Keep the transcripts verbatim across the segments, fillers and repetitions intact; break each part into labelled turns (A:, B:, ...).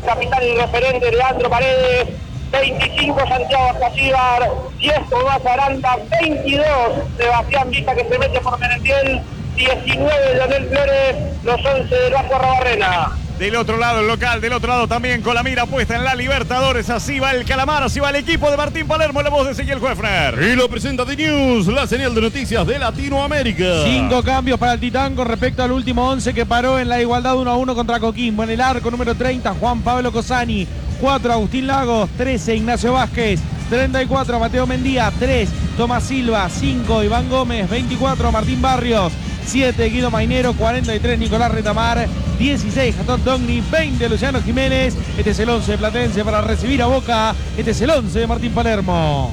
A: capitán y referente Leandro Paredes, veinticinco Santiago Acasíbar, diez Tomás Aranda, veintidós Sebastián Villa que se mete por Merentiel, diecinueve Leonel Flores, los once del Vasco Arrobarrena.
B: Del otro lado el local, del otro lado también con la mira puesta en la Libertadores. Así va el Calamar, así va el equipo de Martín Palermo, la voz de Ezequiel Huefner.
C: Y lo presenta The News, la señal de noticias de Latinoamérica.
D: Cinco cambios para el Titán con respecto al último once que paró en la igualdad uno a uno contra Coquimbo. En el arco número treinta, Juan Pablo Cosani. cuatro, Agustín Lagos. trece, Ignacio Vázquez. treinta y cuatro, Mateo Mendía. tres, Tomás Silva. cinco, Iván Gómez. veinticuatro, Martín Barrios. siete, Guido Mainero. cuarenta y tres, Nicolás Retamar. dieciséis, Gastón Togni. veinte, Luciano Jiménez. Este es el once de Platense para recibir a Boca. Este es el once de Martín Palermo.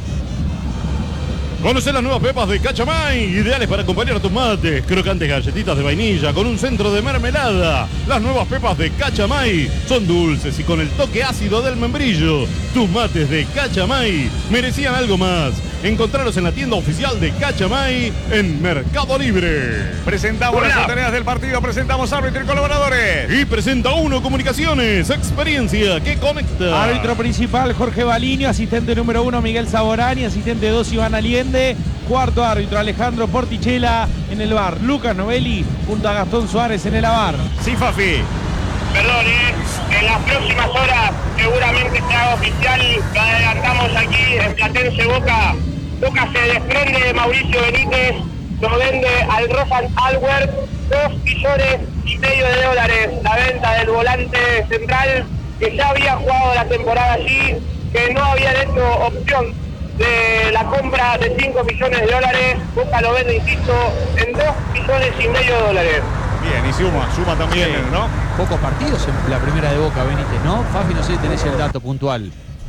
C: Conocer las nuevas pepas de Cachamay, ideales para acompañar a tus mates. Crocantes galletitas de vainilla con un centro de mermelada. Las nuevas pepas de Cachamay son dulces y con el toque ácido del membrillo. Tus mates de Cachamay merecían algo más. Encontrarlos en la tienda oficial de Cachamay en Mercado Libre.
B: Presentamos Hola. las tareas del partido, presentamos árbitro y colaboradores.
C: Y presenta Uno Comunicaciones, experiencia que conecta.
D: Árbitro principal Jorge Balinio, asistente número uno Miguel Saborani, asistente dos Iván Allende, cuarto árbitro Alejandro Portichela en el bar, Lucas Novelli junto a Gastón Suárez en el avar.
B: Sí, Fafi.
A: Perdón, ¿eh? En las próximas horas seguramente se haga oficial, lo adelantamos aquí en Platense Boca. Boca se desprende de Mauricio Benítez, lo vende al Rosan Alwer, dos millones y medio de dólares. La venta del volante central que ya había jugado la temporada allí, que no habían hecho opción de la compra de cinco millones de dólares. Boca lo vende, insisto, en dos millones y medio de dólares.
B: Bien, y suma, suma también, sí. ¿no?
E: Pocos partidos en la primera de Boca, Benítez, ¿no? Fafi, no sé si tenés el dato puntual.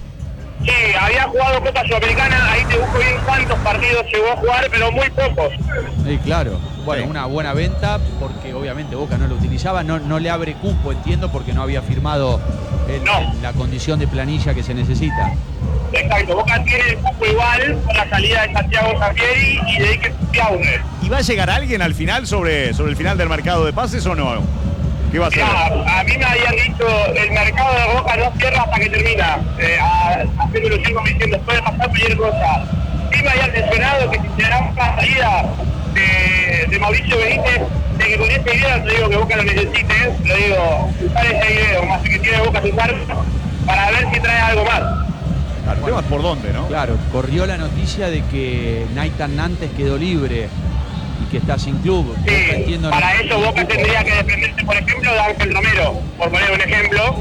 A: Sí, había jugado Copa Sudamericana, ahí te busco bien cuántos partidos llegó a jugar, pero muy pocos.
E: Sí, claro. Bueno,
B: sí.
E: Una buena venta, porque obviamente Boca no lo utilizaba, no, no le abre cupo, entiendo, porque no había firmado el,
A: no.
E: la condición de planilla que se necesita.
A: Exacto, Boca tiene el cupo igual con la salida de Santiago Zampieri y de Iker Piauner.
B: ¿Y va a llegar alguien al final sobre, sobre el final del mercado de pases o no? ¿Qué va a hacer?
A: Mirá, a mí me habían dicho, el mercado de Boca no cierra hasta que termina. Eh, haciendo los cinco diciendo, puede pasar cualquier cosa. Sí me habían mencionado que si se dará una salida de, de Mauricio Benítez, de que con esa idea, no digo que Boca lo necesite, lo digo, usar esa idea, más que tiene Boca su usar, para ver si trae algo más.
B: Claro, bueno, por dónde, ¿no?
E: Claro, corrió la noticia de que Naitan Nantes quedó libre y que está sin club.
A: Sí,
E: Boca, entiendo,
A: para
E: no,
A: eso Boca tendría que dependerse, por ejemplo, de Ángel Romero, por poner un ejemplo,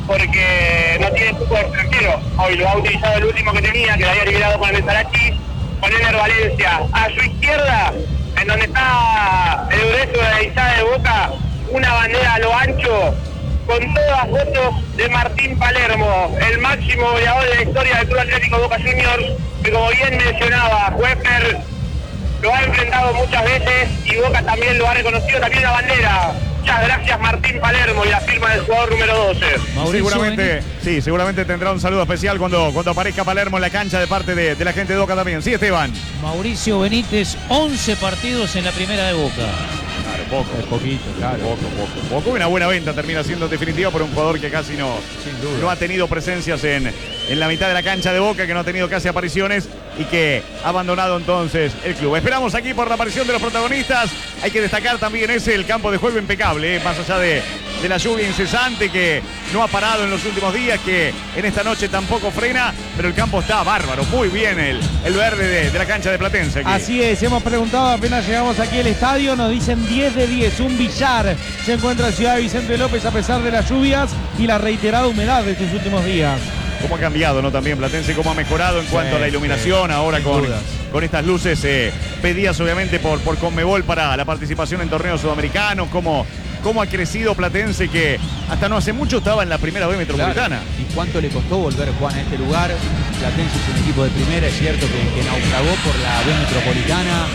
A: porque no tiene cupo de extranjero. Hoy lo ha utilizado el último que tenía, que lo había liberado con el Sarachi, con Ener Valencia. A su izquierda, en donde está el grueso de la izada de Boca, una bandera a lo ancho, con todas fotos de Martín Palermo, el máximo goleador de la historia del Club Atlético Boca Juniors, que como bien mencionaba Huefner, lo ha enfrentado muchas veces y Boca también lo ha reconocido, también la bandera. Muchas gracias Martín Palermo y la firma del jugador número doce.
B: Mauricio, seguramente, sí, seguramente tendrá un saludo especial cuando, cuando aparezca Palermo en la cancha de parte de, de la gente de Boca también. Sí, Esteban.
F: Mauricio Benítez, once partidos en la primera de Boca.
B: Claro, poco.
E: Es poquito, claro.
B: Poco, poco, poco. Una buena venta termina siendo definitiva por un jugador que casi no, no ha tenido presencias en, en la mitad de la cancha de Boca, que no ha tenido casi apariciones y que ha abandonado entonces el club. Esperamos aquí por la aparición de los protagonistas. Hay que destacar también ese el campo de juego impecable, ¿eh? Más allá de, de la lluvia incesante que no ha parado en los últimos días, que en esta noche tampoco frena, pero el campo está bárbaro, muy bien el, el verde de, de la cancha de Platense. Aquí.
D: Así es, hemos preguntado apenas llegamos aquí al estadio, nos dicen diez de diez, un billar se encuentra en Ciudad de Vicente López a pesar de las lluvias y la reiterada humedad de estos últimos días.
B: Cómo ha cambiado, ¿no? También Platense, cómo ha mejorado en cuanto sí, a la iluminación, sí, ahora con, con estas luces eh, pedidas obviamente por, por Conmebol para la participación en torneos sudamericanos, cómo, cómo ha crecido Platense, que hasta no hace mucho estaba en la primera B metropolitana.
E: Claro. ¿Y cuánto le costó volver, Juan, a este lugar? Platense es un equipo de primera, es cierto que, que naufragó por la B metropolitana,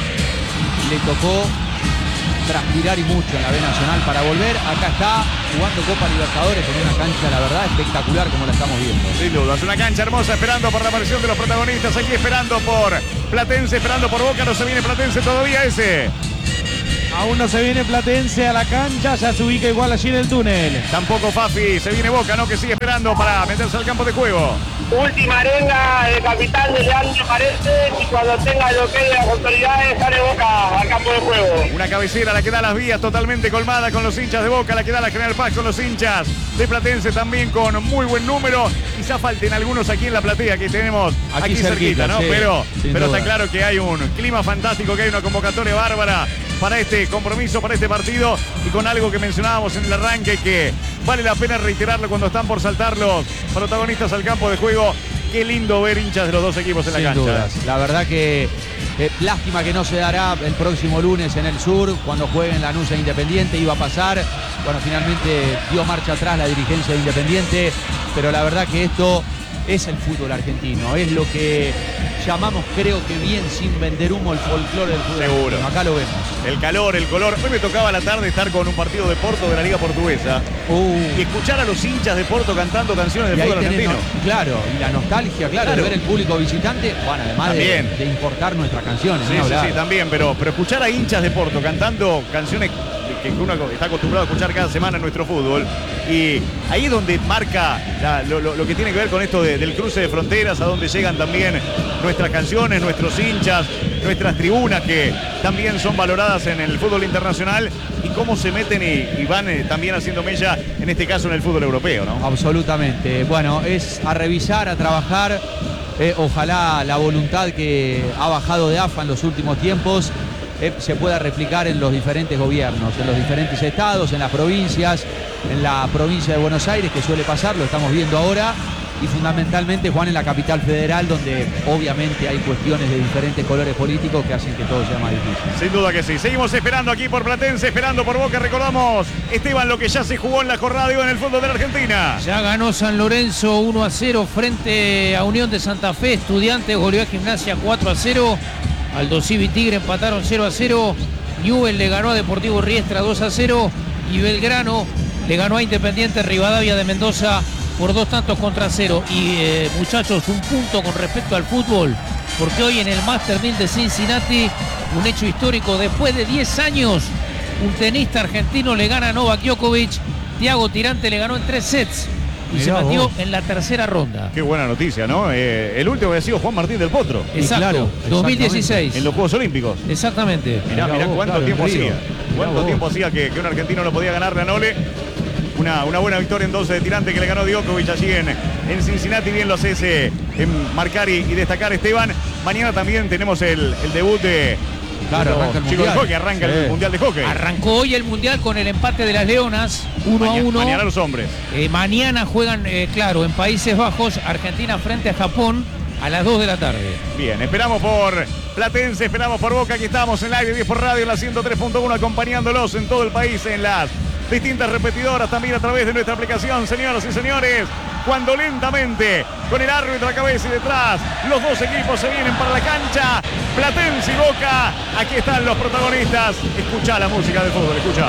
E: le tocó transpirar y mucho en la B Nacional para volver. Acá está jugando Copa Libertadores en una cancha, la verdad, espectacular como la estamos viendo.
B: Sin duda, es una cancha hermosa, esperando por la aparición de los protagonistas, aquí esperando por Platense, esperando por Boca, no se viene Platense todavía ese.
D: Aún no se viene Platense a la cancha, ya se ubica igual allí en el túnel.
B: Tampoco Fafi, se viene Boca, ¿no? Que sigue esperando para meterse al campo de juego.
A: Última arenga de capitán de Leandro Paredes y cuando tenga lo que de las autoridades sale Boca al campo de juego.
B: Una cabecera la que da las vías totalmente colmada con los hinchas de Boca, la que da la General Paz con los hinchas de Platense también con muy buen número. Quizá falten algunos aquí en la platea que tenemos aquí, aquí cerquita, cerquita, ¿no?
E: Sí,
B: pero pero
E: duda.
B: Está claro que hay un clima fantástico, que hay una convocatoria bárbara para este compromiso, para este partido, y con algo que mencionábamos en el arranque que vale la pena reiterarlo cuando están por saltar los protagonistas al campo de juego. Qué lindo ver hinchas de los dos equipos en
E: Sin
B: la cancha.
E: Dudas. La verdad que eh, lástima que no se dará el próximo lunes en el sur, cuando jueguen Lanús e Independiente. Iba a pasar, bueno, finalmente dio marcha atrás la dirigencia de Independiente, pero la verdad que esto es el fútbol argentino, es lo que llamamos, creo que bien sin vender humo, el folclore del fútbol
B: Seguro.
E: argentino. Acá lo vemos.
B: El calor, el color. Hoy me tocaba a la tarde estar con un partido de Porto de la Liga Portuguesa
E: Uh.
B: y escuchar a los hinchas de Porto cantando canciones
E: Y
B: de
E: ahí
B: fútbol
E: tenés,
B: argentino.
E: no, claro, y la nostalgia, claro,
B: Claro.
E: de ver el público visitante, bueno, además de,
B: También.
E: de importar nuestras canciones.
B: Sí,
E: ni
B: sí,
E: hablar.
B: sí, también, pero, pero escuchar a hinchas de Porto cantando canciones que uno está acostumbrado a escuchar cada semana en nuestro fútbol, y ahí es donde marca la, lo, lo, lo que tiene que ver con esto de, del cruce de fronteras, a donde llegan también nuestras canciones, nuestros hinchas, nuestras tribunas, que también son valoradas en el fútbol internacional, y cómo se meten y, y van eh, también haciendo mella, en este caso en el fútbol europeo, ¿no?
E: Absolutamente. Bueno, es a revisar, a trabajar. Eh, ojalá la voluntad que ha bajado de A F A en los últimos tiempos eh, se pueda replicar en los diferentes gobiernos, en los diferentes estados, en las provincias, en la provincia de Buenos Aires, que suele pasar, lo estamos viendo ahora, y fundamentalmente, Juan, en la capital federal, donde obviamente hay cuestiones de diferentes colores políticos que hacen que todo sea más difícil.
B: Sin duda que sí. Seguimos esperando aquí por Platense, esperando por Boca. Recordamos, Esteban, lo que ya se jugó en la jornada de hoy en el fútbol de la Argentina.
F: Ya ganó San Lorenzo uno a cero frente a Unión de Santa Fe. Estudiantes goleó a Gimnasia cuatro a cero. Aldo Civi y Tigre empataron cero a cero. Newell le ganó a Deportivo Riestra dos a cero. Y Belgrano le ganó a Independiente Rivadavia de Mendoza por dos tantos contra cero. Y eh, muchachos, un punto con respecto al fútbol, porque hoy en el Master mil de Cincinnati, un hecho histórico, después de diez años, un tenista argentino le gana a Novak Djokovic. Thiago Tirante le ganó en tres sets y
E: Mirá
F: se batió
E: vos.
F: en la tercera ronda.
B: Qué buena noticia, ¿no? Eh, el último había sido Juan Martín del Potro,
F: Exacto,
E: claro,
F: dos mil dieciséis.
B: en los Juegos Olímpicos.
F: Exactamente.
B: Mirá,
E: Mirá
B: mirá
E: vos,
B: cuánto
E: claro,
B: tiempo
E: en Río.
B: hacía.
E: Mirá
B: Cuánto
E: vos.
B: tiempo hacía que, que un argentino no podía ganarle a Nole. Una, una buena victoria entonces de Tirante, que le ganó Djokovic allí en, en Cincinnati. Bien lo hace ese, en marcar y, y destacar, Esteban. Mañana también tenemos el, el debut de
E: Claro,
B: de los
E: arranca el
B: chicos
E: Mundial.
B: de hockey. Arranca
E: Sí.
B: el Mundial de Hockey.
F: Arrancó hoy el Mundial con el empate de las Leonas, uno
B: Maña-
F: a uno.
B: Mañana los hombres.
F: Eh, mañana juegan, eh, claro, en Países Bajos, Argentina frente a Japón a las dos de la tarde.
B: Bien, esperamos por Platense, esperamos por Boca. Aquí estamos en Live diez por Radio, en la ciento tres punto uno, acompañándolos en todo el país, en las distintas repetidoras, también a través de nuestra aplicación, señoras y señores. Cuando lentamente, con el árbitro a la cabeza y detrás, los dos equipos se vienen para la cancha. Platense y Boca, aquí están los protagonistas. Escuchá la música del fútbol, escuchá.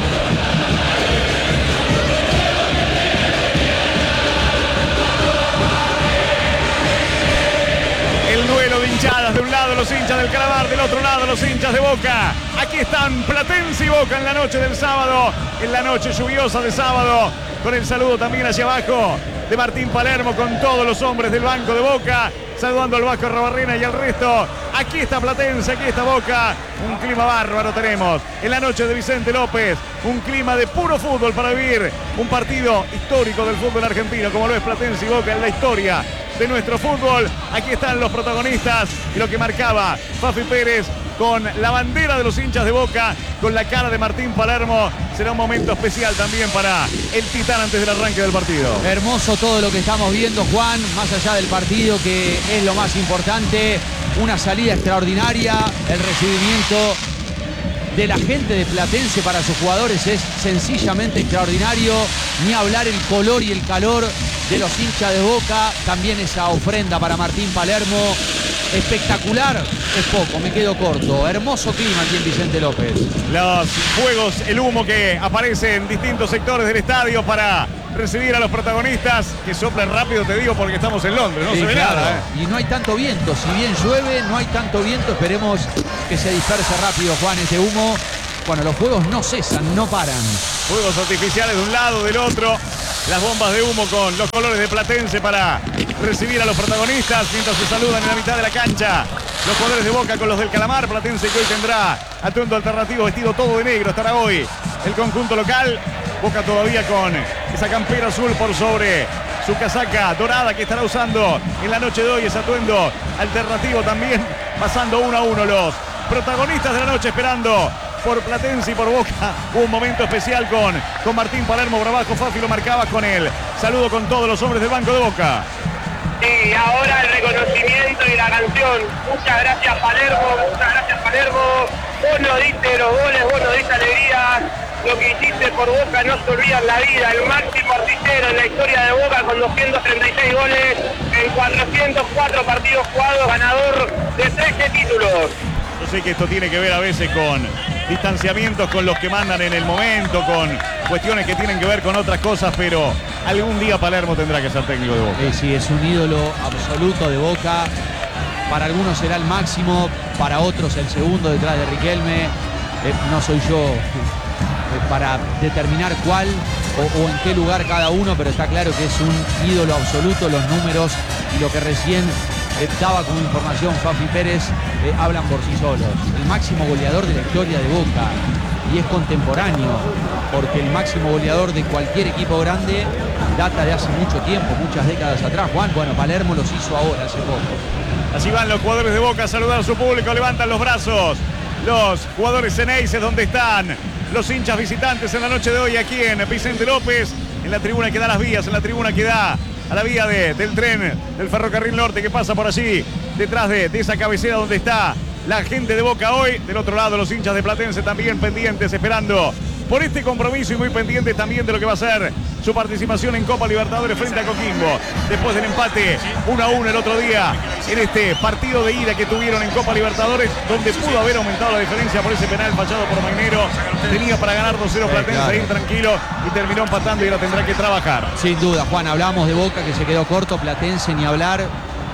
B: El duelo de hinchadas, de un lado los hinchas del Calamar, del otro lado los hinchas de Boca. Aquí están Platense y Boca en la noche del sábado, en la noche lluviosa de sábado, con el saludo también hacia abajo de Martín Palermo, con todos los hombres del banco de Boca, saludando al Vasco Rabarrena y al resto. Aquí está Platense, aquí está Boca. Un clima bárbaro tenemos en la noche de Vicente López, un clima de puro fútbol para vivir un partido histórico del fútbol argentino, como lo es Platense y Boca en la historia de nuestro fútbol. Aquí están los protagonistas y lo que marcaba Fafi Pérez con la bandera de los hinchas de Boca, con la cara de Martín Palermo. Será un momento especial también para el Titán antes del arranque del partido.
E: Hermoso todo lo que estamos viendo, Juan, más allá del partido, que es lo más importante. Una salida extraordinaria, el recibimiento de la gente de Platense para sus jugadores es sencillamente extraordinario. Ni hablar el color y el calor de los hinchas de Boca, también esa ofrenda para Martín Palermo. Espectacular, es poco, me quedo corto. Hermoso clima aquí en Vicente López.
B: Los fuegos, el humo que aparece en distintos sectores del estadio para recibir a los protagonistas, que soplan rápido, te digo, porque estamos en Londres, no
E: Sí,
B: se ve
E: claro.
B: nada, ¿eh?
E: Y no hay tanto viento, si bien llueve, no hay tanto viento. Esperemos que se disperse rápido, Juan, ese humo, Bueno, los fuegos no cesan, no paran.
B: Fuegos artificiales de un lado, del otro. Las bombas de humo con los colores de Platense para recibir a los protagonistas mientras se saludan en la mitad de la cancha. Los jugadores de Boca con los del Calamar. Platense que hoy tendrá atuendo alternativo, vestido todo de negro. Estará hoy el conjunto local. Boca todavía con esa campera azul por sobre su casaca dorada que estará usando en la noche de hoy. Ese atuendo alternativo también, pasando uno a uno los protagonistas de la noche, esperando por Platense y por Boca. Hubo un momento especial con, con Martín Palermo por abajo. Fafi lo marcaba con el saludo con todos los hombres del banco de Boca.
A: Sí, ahora el reconocimiento y la canción. Muchas gracias Palermo, muchas gracias Palermo. Vos nos diste los goles, vos nos diste alegría. Lo que hiciste por Boca no se olvida en la vida. El máximo artillero en la historia de Boca con doscientos treinta y seis goles en cuatrocientos cuatro partidos jugados, ganador de trece títulos.
B: Yo sé que esto tiene que ver a veces con distanciamientos con los que mandan en el momento, con cuestiones que tienen que ver con otras cosas, pero algún día Palermo tendrá que ser técnico de Boca.
E: Eh, sí, es un ídolo absoluto de Boca. Para algunos será el máximo, para otros el segundo detrás de Riquelme. Eh, no soy yo eh, para determinar cuál o, o en qué lugar cada uno, pero está claro que es un ídolo absoluto. Los números y lo que recién eh, daba como información Fafi Pérez eh, hablan por sí solos. El máximo goleador de la historia de Boca, y es contemporáneo, porque el máximo goleador de cualquier equipo grande data de hace mucho tiempo, muchas décadas atrás. Juan, bueno, Palermo los hizo ahora, hace poco.
B: Así van los jugadores de Boca a saludar a su público, levantan los brazos. Los jugadores ceneices, donde están los hinchas visitantes en la noche de hoy aquí en Vicente López, en la tribuna que da las vías, en la tribuna que da a la vía de, del tren del Ferrocarril Norte que pasa por allí, detrás de, de esa cabecera donde está la gente de Boca hoy. Del otro lado los hinchas de Platense también pendientes, esperando por este compromiso y muy pendientes también de lo que va a ser su participación en Copa Libertadores frente a Coquimbo. Después del empate uno a uno el otro día en este partido de ida que tuvieron en Copa Libertadores, donde pudo haber aumentado la diferencia por ese penal fallado por Mainero. Tenía para ganar dos cero Platense, claro, ahí tranquilo, y terminó empatando y ahora tendrá que trabajar.
E: Sin duda, Juan, hablamos de Boca que se quedó corto, Platense ni hablar.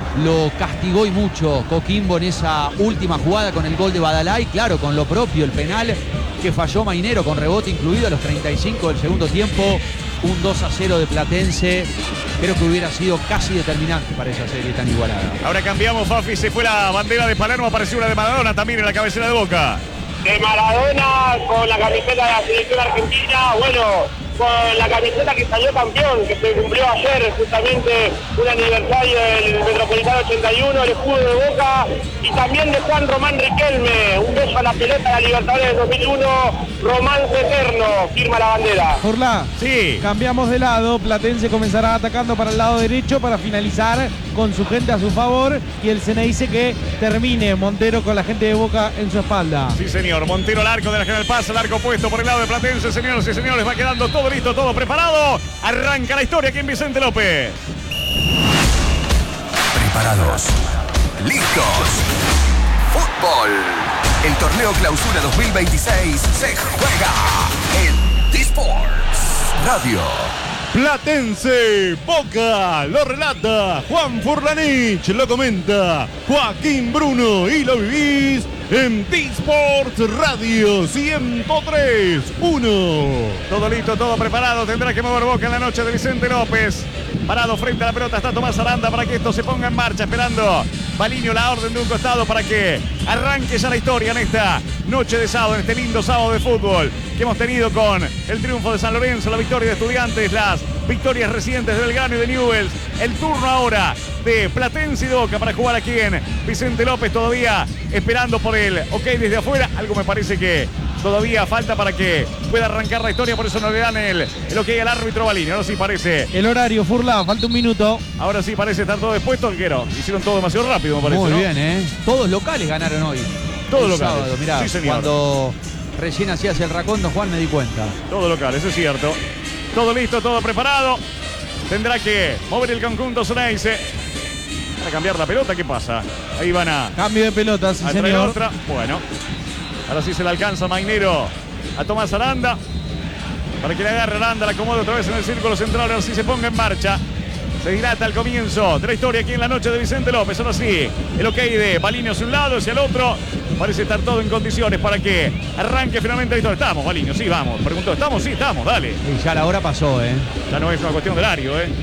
E: Lo castigó y mucho Coquimbo en esa última jugada con el gol de Badalá, y claro, con lo propio, el penal que falló Mainero con rebote incluido a los treinta y cinco del segundo tiempo. Un dos a cero de Platense, creo que hubiera sido casi determinante para esa serie tan igualada.
B: Ahora cambiamos, Fafi, se fue la bandera de Palermo, apareció una de Maradona también en la cabecera de Boca.
A: De Maradona con la camiseta de la selección argentina, bueno, con la camiseta que salió campeón, que se cumplió ayer, justamente un aniversario del Metropolitano ochenta y uno, el escudo de Boca, y también de Juan Román Riquelme, un beso a la pelota de la Libertadores de dos mil uno, romance eterno, firma la bandera.
D: Forlá,
B: sí,
D: cambiamos de lado, Platense comenzará atacando para el lado derecho para finalizar con su gente a su favor, y el Ceneice que termine Montero con la gente de Boca en su espalda.
B: Sí, señor, Montero al arco de la General Paz, el arco puesto por el lado de Platense, señoras y señores, va quedando todo listo, todo preparado. Arranca la historia aquí en Vicente López.
G: Preparados, listos, fútbol. El torneo Clausura dos mil veintiséis se juega en D-Sports Radio.
C: Platense, Boca, lo relata Juan Furlanich, lo comenta Joaquín Bruno y lo vivís en D-Sports Radio ciento tres punto uno.
B: Todo listo, todo preparado. Tendrá que mover Boca en la noche de Vicente López. Parado frente a la pelota está Tomás Aranda para que esto se ponga en marcha, esperando Baliño la orden de un costado para que arranque ya la historia en esta noche de sábado, en este lindo sábado de fútbol que hemos tenido con el triunfo de San Lorenzo, la victoria de Estudiantes, las victorias recientes de Belgrano y de Newell's. El turno ahora de Platense y de Boca para jugar aquí en Vicente López, todavía esperando por el ok desde afuera. Algo me parece que todavía falta para que pueda arrancar la historia, por eso no le dan el, el ok al árbitro Baliño. Ahora sí parece.
D: El horario, Furla, falta un minuto.
B: Ahora sí parece estar todo dispuesto. Quiero, hicieron todo demasiado rápido, me parece.
E: Muy
B: ¿no?
E: bien, ¿eh? Todos locales ganaron hoy.
B: Todos locales.
E: Sábado, mirá,
B: sí, señor.
E: Cuando recién hacías el raconto, Juan, me di cuenta.
B: Todo local, eso es cierto. Todo listo, todo preparado. Tendrá que mover el conjunto Ceneice. Para cambiar la pelota, ¿qué pasa? Ahí van a...
D: Cambio de pelota, sí,
B: a traer
D: señor.
B: otra. Bueno, ahora sí se le alcanza Mainero a Tomás Aranda. Para que le agarre Aranda, la acomoda otra vez en el círculo central. Ahora sí se ponga en marcha. Se dilata el comienzo de la historia aquí en la noche de Vicente López. Ahora sí, el ok de Baliño hacia un lado, hacia el otro. Parece estar todo en condiciones para que arranque finalmente esto. Estamos, Baliño, sí, vamos. Preguntó, ¿estamos? Sí, estamos, dale.
E: Y ya la hora pasó, ¿eh?
B: Ya no es una cuestión de horario, ¿eh?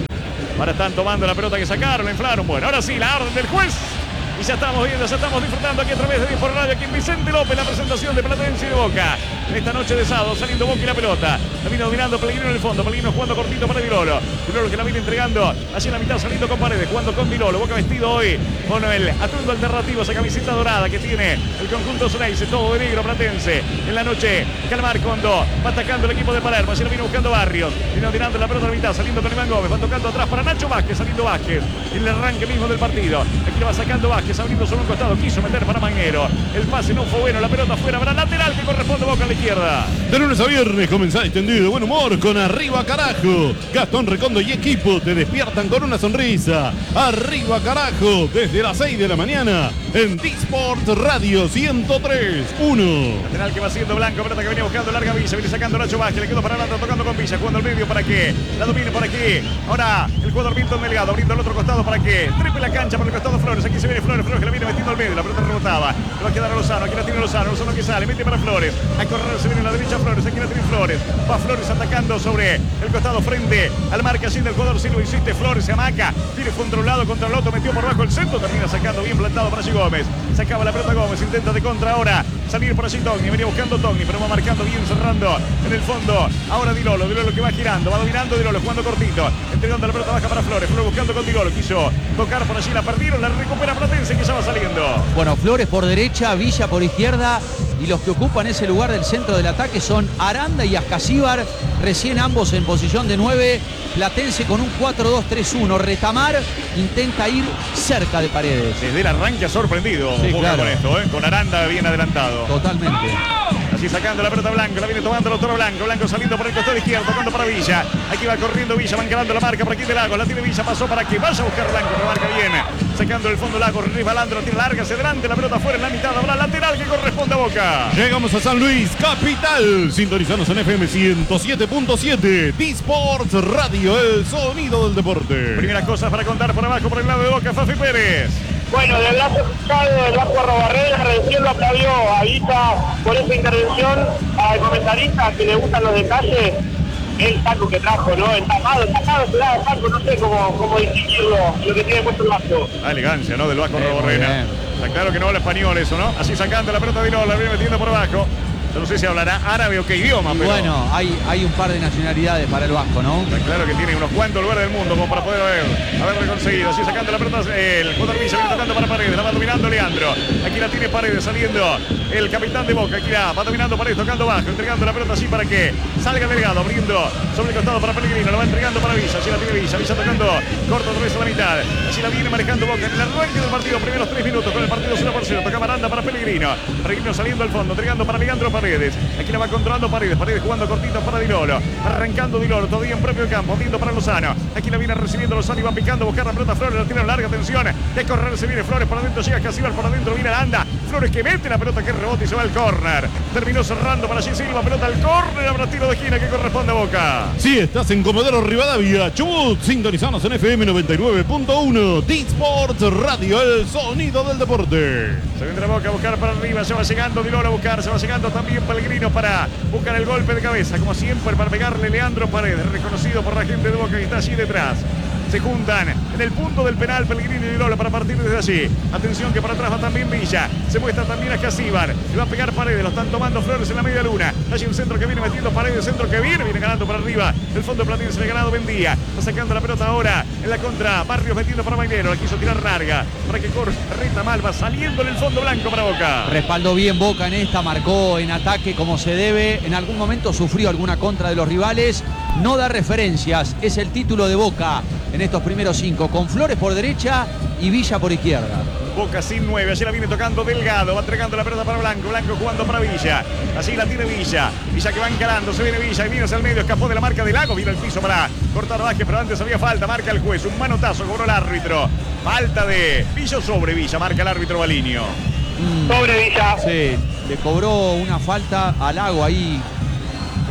B: Ahora están tomando la pelota que sacaron, la inflaron. Bueno, ahora sí, la orden del juez. Y ya estamos viendo, ya estamos disfrutando aquí a través de Dispor Radio, aquí en Vicente López, la presentación de Platense y de Boca. En esta noche de sábado, saliendo Boca y la pelota. La viene dominando Pellegrino en el fondo. Pellegrino jugando cortito para Dilolo. Dilolo que la viene entregando allí en la mitad, saliendo con Paredes, jugando con Dilolo. Boca vestido hoy con el atuendo alternativo, esa camiseta dorada que tiene el conjunto Ceneice, todo de negro Platense. En la noche, Calmar Condo va atacando el equipo de Palermo. Allí la viene buscando Barrios. Viene tirando la pelota a la mitad, saliendo con Iván Gómez. Va tocando atrás para Nacho Vázquez, saliendo Vázquez. El arranque mismo del partido. Aquí lo va sacando Vázquez, abriendo sobre un costado. Quiso meter para Magnero. El pase no fue bueno, la pelota fuera para lateral que corresponde a Boca a la izquierda.
C: De lunes a viernes comenzá extendido de buen humor con Arriba Carajo. Gastón Recondo y equipo te despiertan con una sonrisa. Arriba Carajo, desde las seis de la mañana en Disport Radio ciento tres punto uno.
B: Lateral que va siendo Blanco, pelota que venía buscando larga Villa, viene sacando Nacho Vázquez, le quedó para adelante tocando con Villa, jugando al medio para que la domine por aquí. Ahora el jugador Milton Delgado abriendo al otro costado para que triple la cancha por el costado Flores. Aquí se viene Flores, Flores que la viene metiendo al medio, la pelota rebotaba. Le va a quedar a Lozano, aquí la tiene Lozano, Lozano que sale, mete para Flores. A correr se viene a la derecha Flores, aquí la tiene Flores. Va Flores atacando sobre el costado frente al marcasín del jugador Silva. Insiste Flores, se amaca, tiene controlado contra el otro, metió por bajo el centro, termina sacando bien plantado para allí Gómez. Sacaba la pelota Gómez, intenta de contra ahora salir por allí Togni, venía buscando Togni, pero va marcando bien, cerrando en el fondo. Ahora Dilolo, Dilolo que va girando, va dominando Dilolo, jugando cortito, entregando la pelota baja para Flores, Flores buscando con Dilolo, quiso tocar por allí, la perdieron, la recupera Platense que ya va saliendo.
E: Bueno, Flores por derecha, Villa por izquierda y los que ocupan ese lugar del centro del ataque son Aranda y Ascasíbar, recién ambos en posición de nueve. Platense con un cuatro dos tres uno. Retamar intenta ir cerca de Paredes.
B: Desde el arranque ha sorprendido
E: sí,
B: Boca
E: claro.
B: con esto, ¿eh? Con Aranda bien adelantado.
E: Totalmente.
B: Así sacando la pelota Blanco, la viene tomando el otro Blanco, Blanco saliendo por el costado izquierdo, tocando para Villa. Aquí va corriendo Villa, va encarando la marca por aquí de Lagos, la tiene Villa, pasó para que vaya a buscar Blanco, que marca bien. Sacando el fondo Lagos, resbalando, la tiene larga hacia adelante, la pelota fuera en la mitad, habrá lateral que corresponde a Boca.
C: Llegamos a San Luis, capital. Sintonizanos en F M ciento siete punto siete. Disport Radio, el sonido del deporte.
B: Primeras cosas para contar por abajo, por el lado de Boca, Fafi Pérez.
A: Bueno, del lado escuchado, del Vasco Arrobarrena, recién lo aplaudió a Villa por esa intervención, al comentarista que le gustan los detalles, el saco que trajo, ¿no? El tapado, el tapado se da el saco, no sé cómo, cómo distinguirlo, lo que tiene puesto el Vasco.
B: La elegancia, ¿no? Del Vasco Arrobarrena.
E: bien.
B: Está claro que no habla español eso, ¿no? Así sacando la pelota de Dilolo, la viene metiendo por abajo. Yo no sé si hablará árabe o qué idioma,
E: Y
B: pero...
E: bueno, hay, hay un par de nacionalidades para el Vasco, ¿no?
B: Está claro que tiene unos cuantos lugares del mundo como para poder haber, haberlo conseguido. Así sacando la pelota el jugador Villa, viene tocando para Paredes, la va dominando Leandro. Aquí la tiene Paredes saliendo el capitán de Boca. Aquí la va dominando Paredes, tocando bajo, entregando la pelota así para que salga Delgado, abriendo sobre el costado para Pellegrino, la va entregando para Villa. Así la tiene Villa, Villa tocando corto otra vez a la mitad. Así la viene manejando Boca en el arranque del partido, primeros tres minutos con el partido cero por cero. Toca Aranda para Pellegrino, Pellegrino saliendo al fondo, entregando para Leandro Paredes. Aquí la va controlando Paredes, Paredes jugando cortito para Dilolo, arrancando Dilolo, todavía en propio campo, viendo para Lozano. Aquí la viene recibiendo Lozano y va picando, buscar la pelota Flores, la tiene larga tensión, de correr se viene Flores, por adentro llega Casíbar, por adentro viene Aranda, Flores que mete la pelota que rebota y se va al córner. Terminó cerrando para allí Silva, pelota al córner, habrá tiro de esquina que corresponde a Boca.
C: Si estás en Comodoro Rivadavia, Chubut, sintonizanos en F M noventa y nueve punto uno. Disport Radio, el sonido del deporte.
B: Se vendrá Boca a buscar para arriba, se va llegando Dilolo a buscar, se va llegando también Pellegrino para buscar el golpe de cabeza, como siempre para pegarle Leandro Paredes, reconocido por la gente de Boca que está allí detrás. Se juntan en el punto del penal Pellegrino y Dilolo para partir desde allí. Atención que para atrás va también Villa. Se muestra también a Casíbar. Le va a pegar Paredes. Lo están tomando Flores en la media luna. Allí un centro que viene metiendo Paredes. Centro que viene. Viene ganando para arriba. El fondo de Platense le ha ganado Bendía. Está sacando la pelota ahora en la contra. Barrios metiendo para Magnero. La quiso tirar larga. Para que corre. Reta mal. Va saliendo en el fondo blanco para Boca.
E: Respaldó bien Boca en esta. Marcó en ataque como se debe. En algún momento sufrió alguna contra de los rivales. No da referencias. Es el título de Boca en estos primeros cinco, con Flores por derecha y Villa por izquierda.
B: Boca sin nueve, allí la viene tocando Delgado, va entregando la pelota para Blanco, Blanco jugando para Villa, así la tiene Villa, Villa que va encalando, se viene Villa y viene hacia el medio, escapó de la marca de Lago, viene al piso para cortar Vázquez, pero antes había falta, marca el juez, un manotazo, cobró el árbitro, falta de Villa sobre Villa, marca el árbitro Baliño.
A: Mm. Sobre Villa.
E: Sí, le cobró una falta a Lago ahí.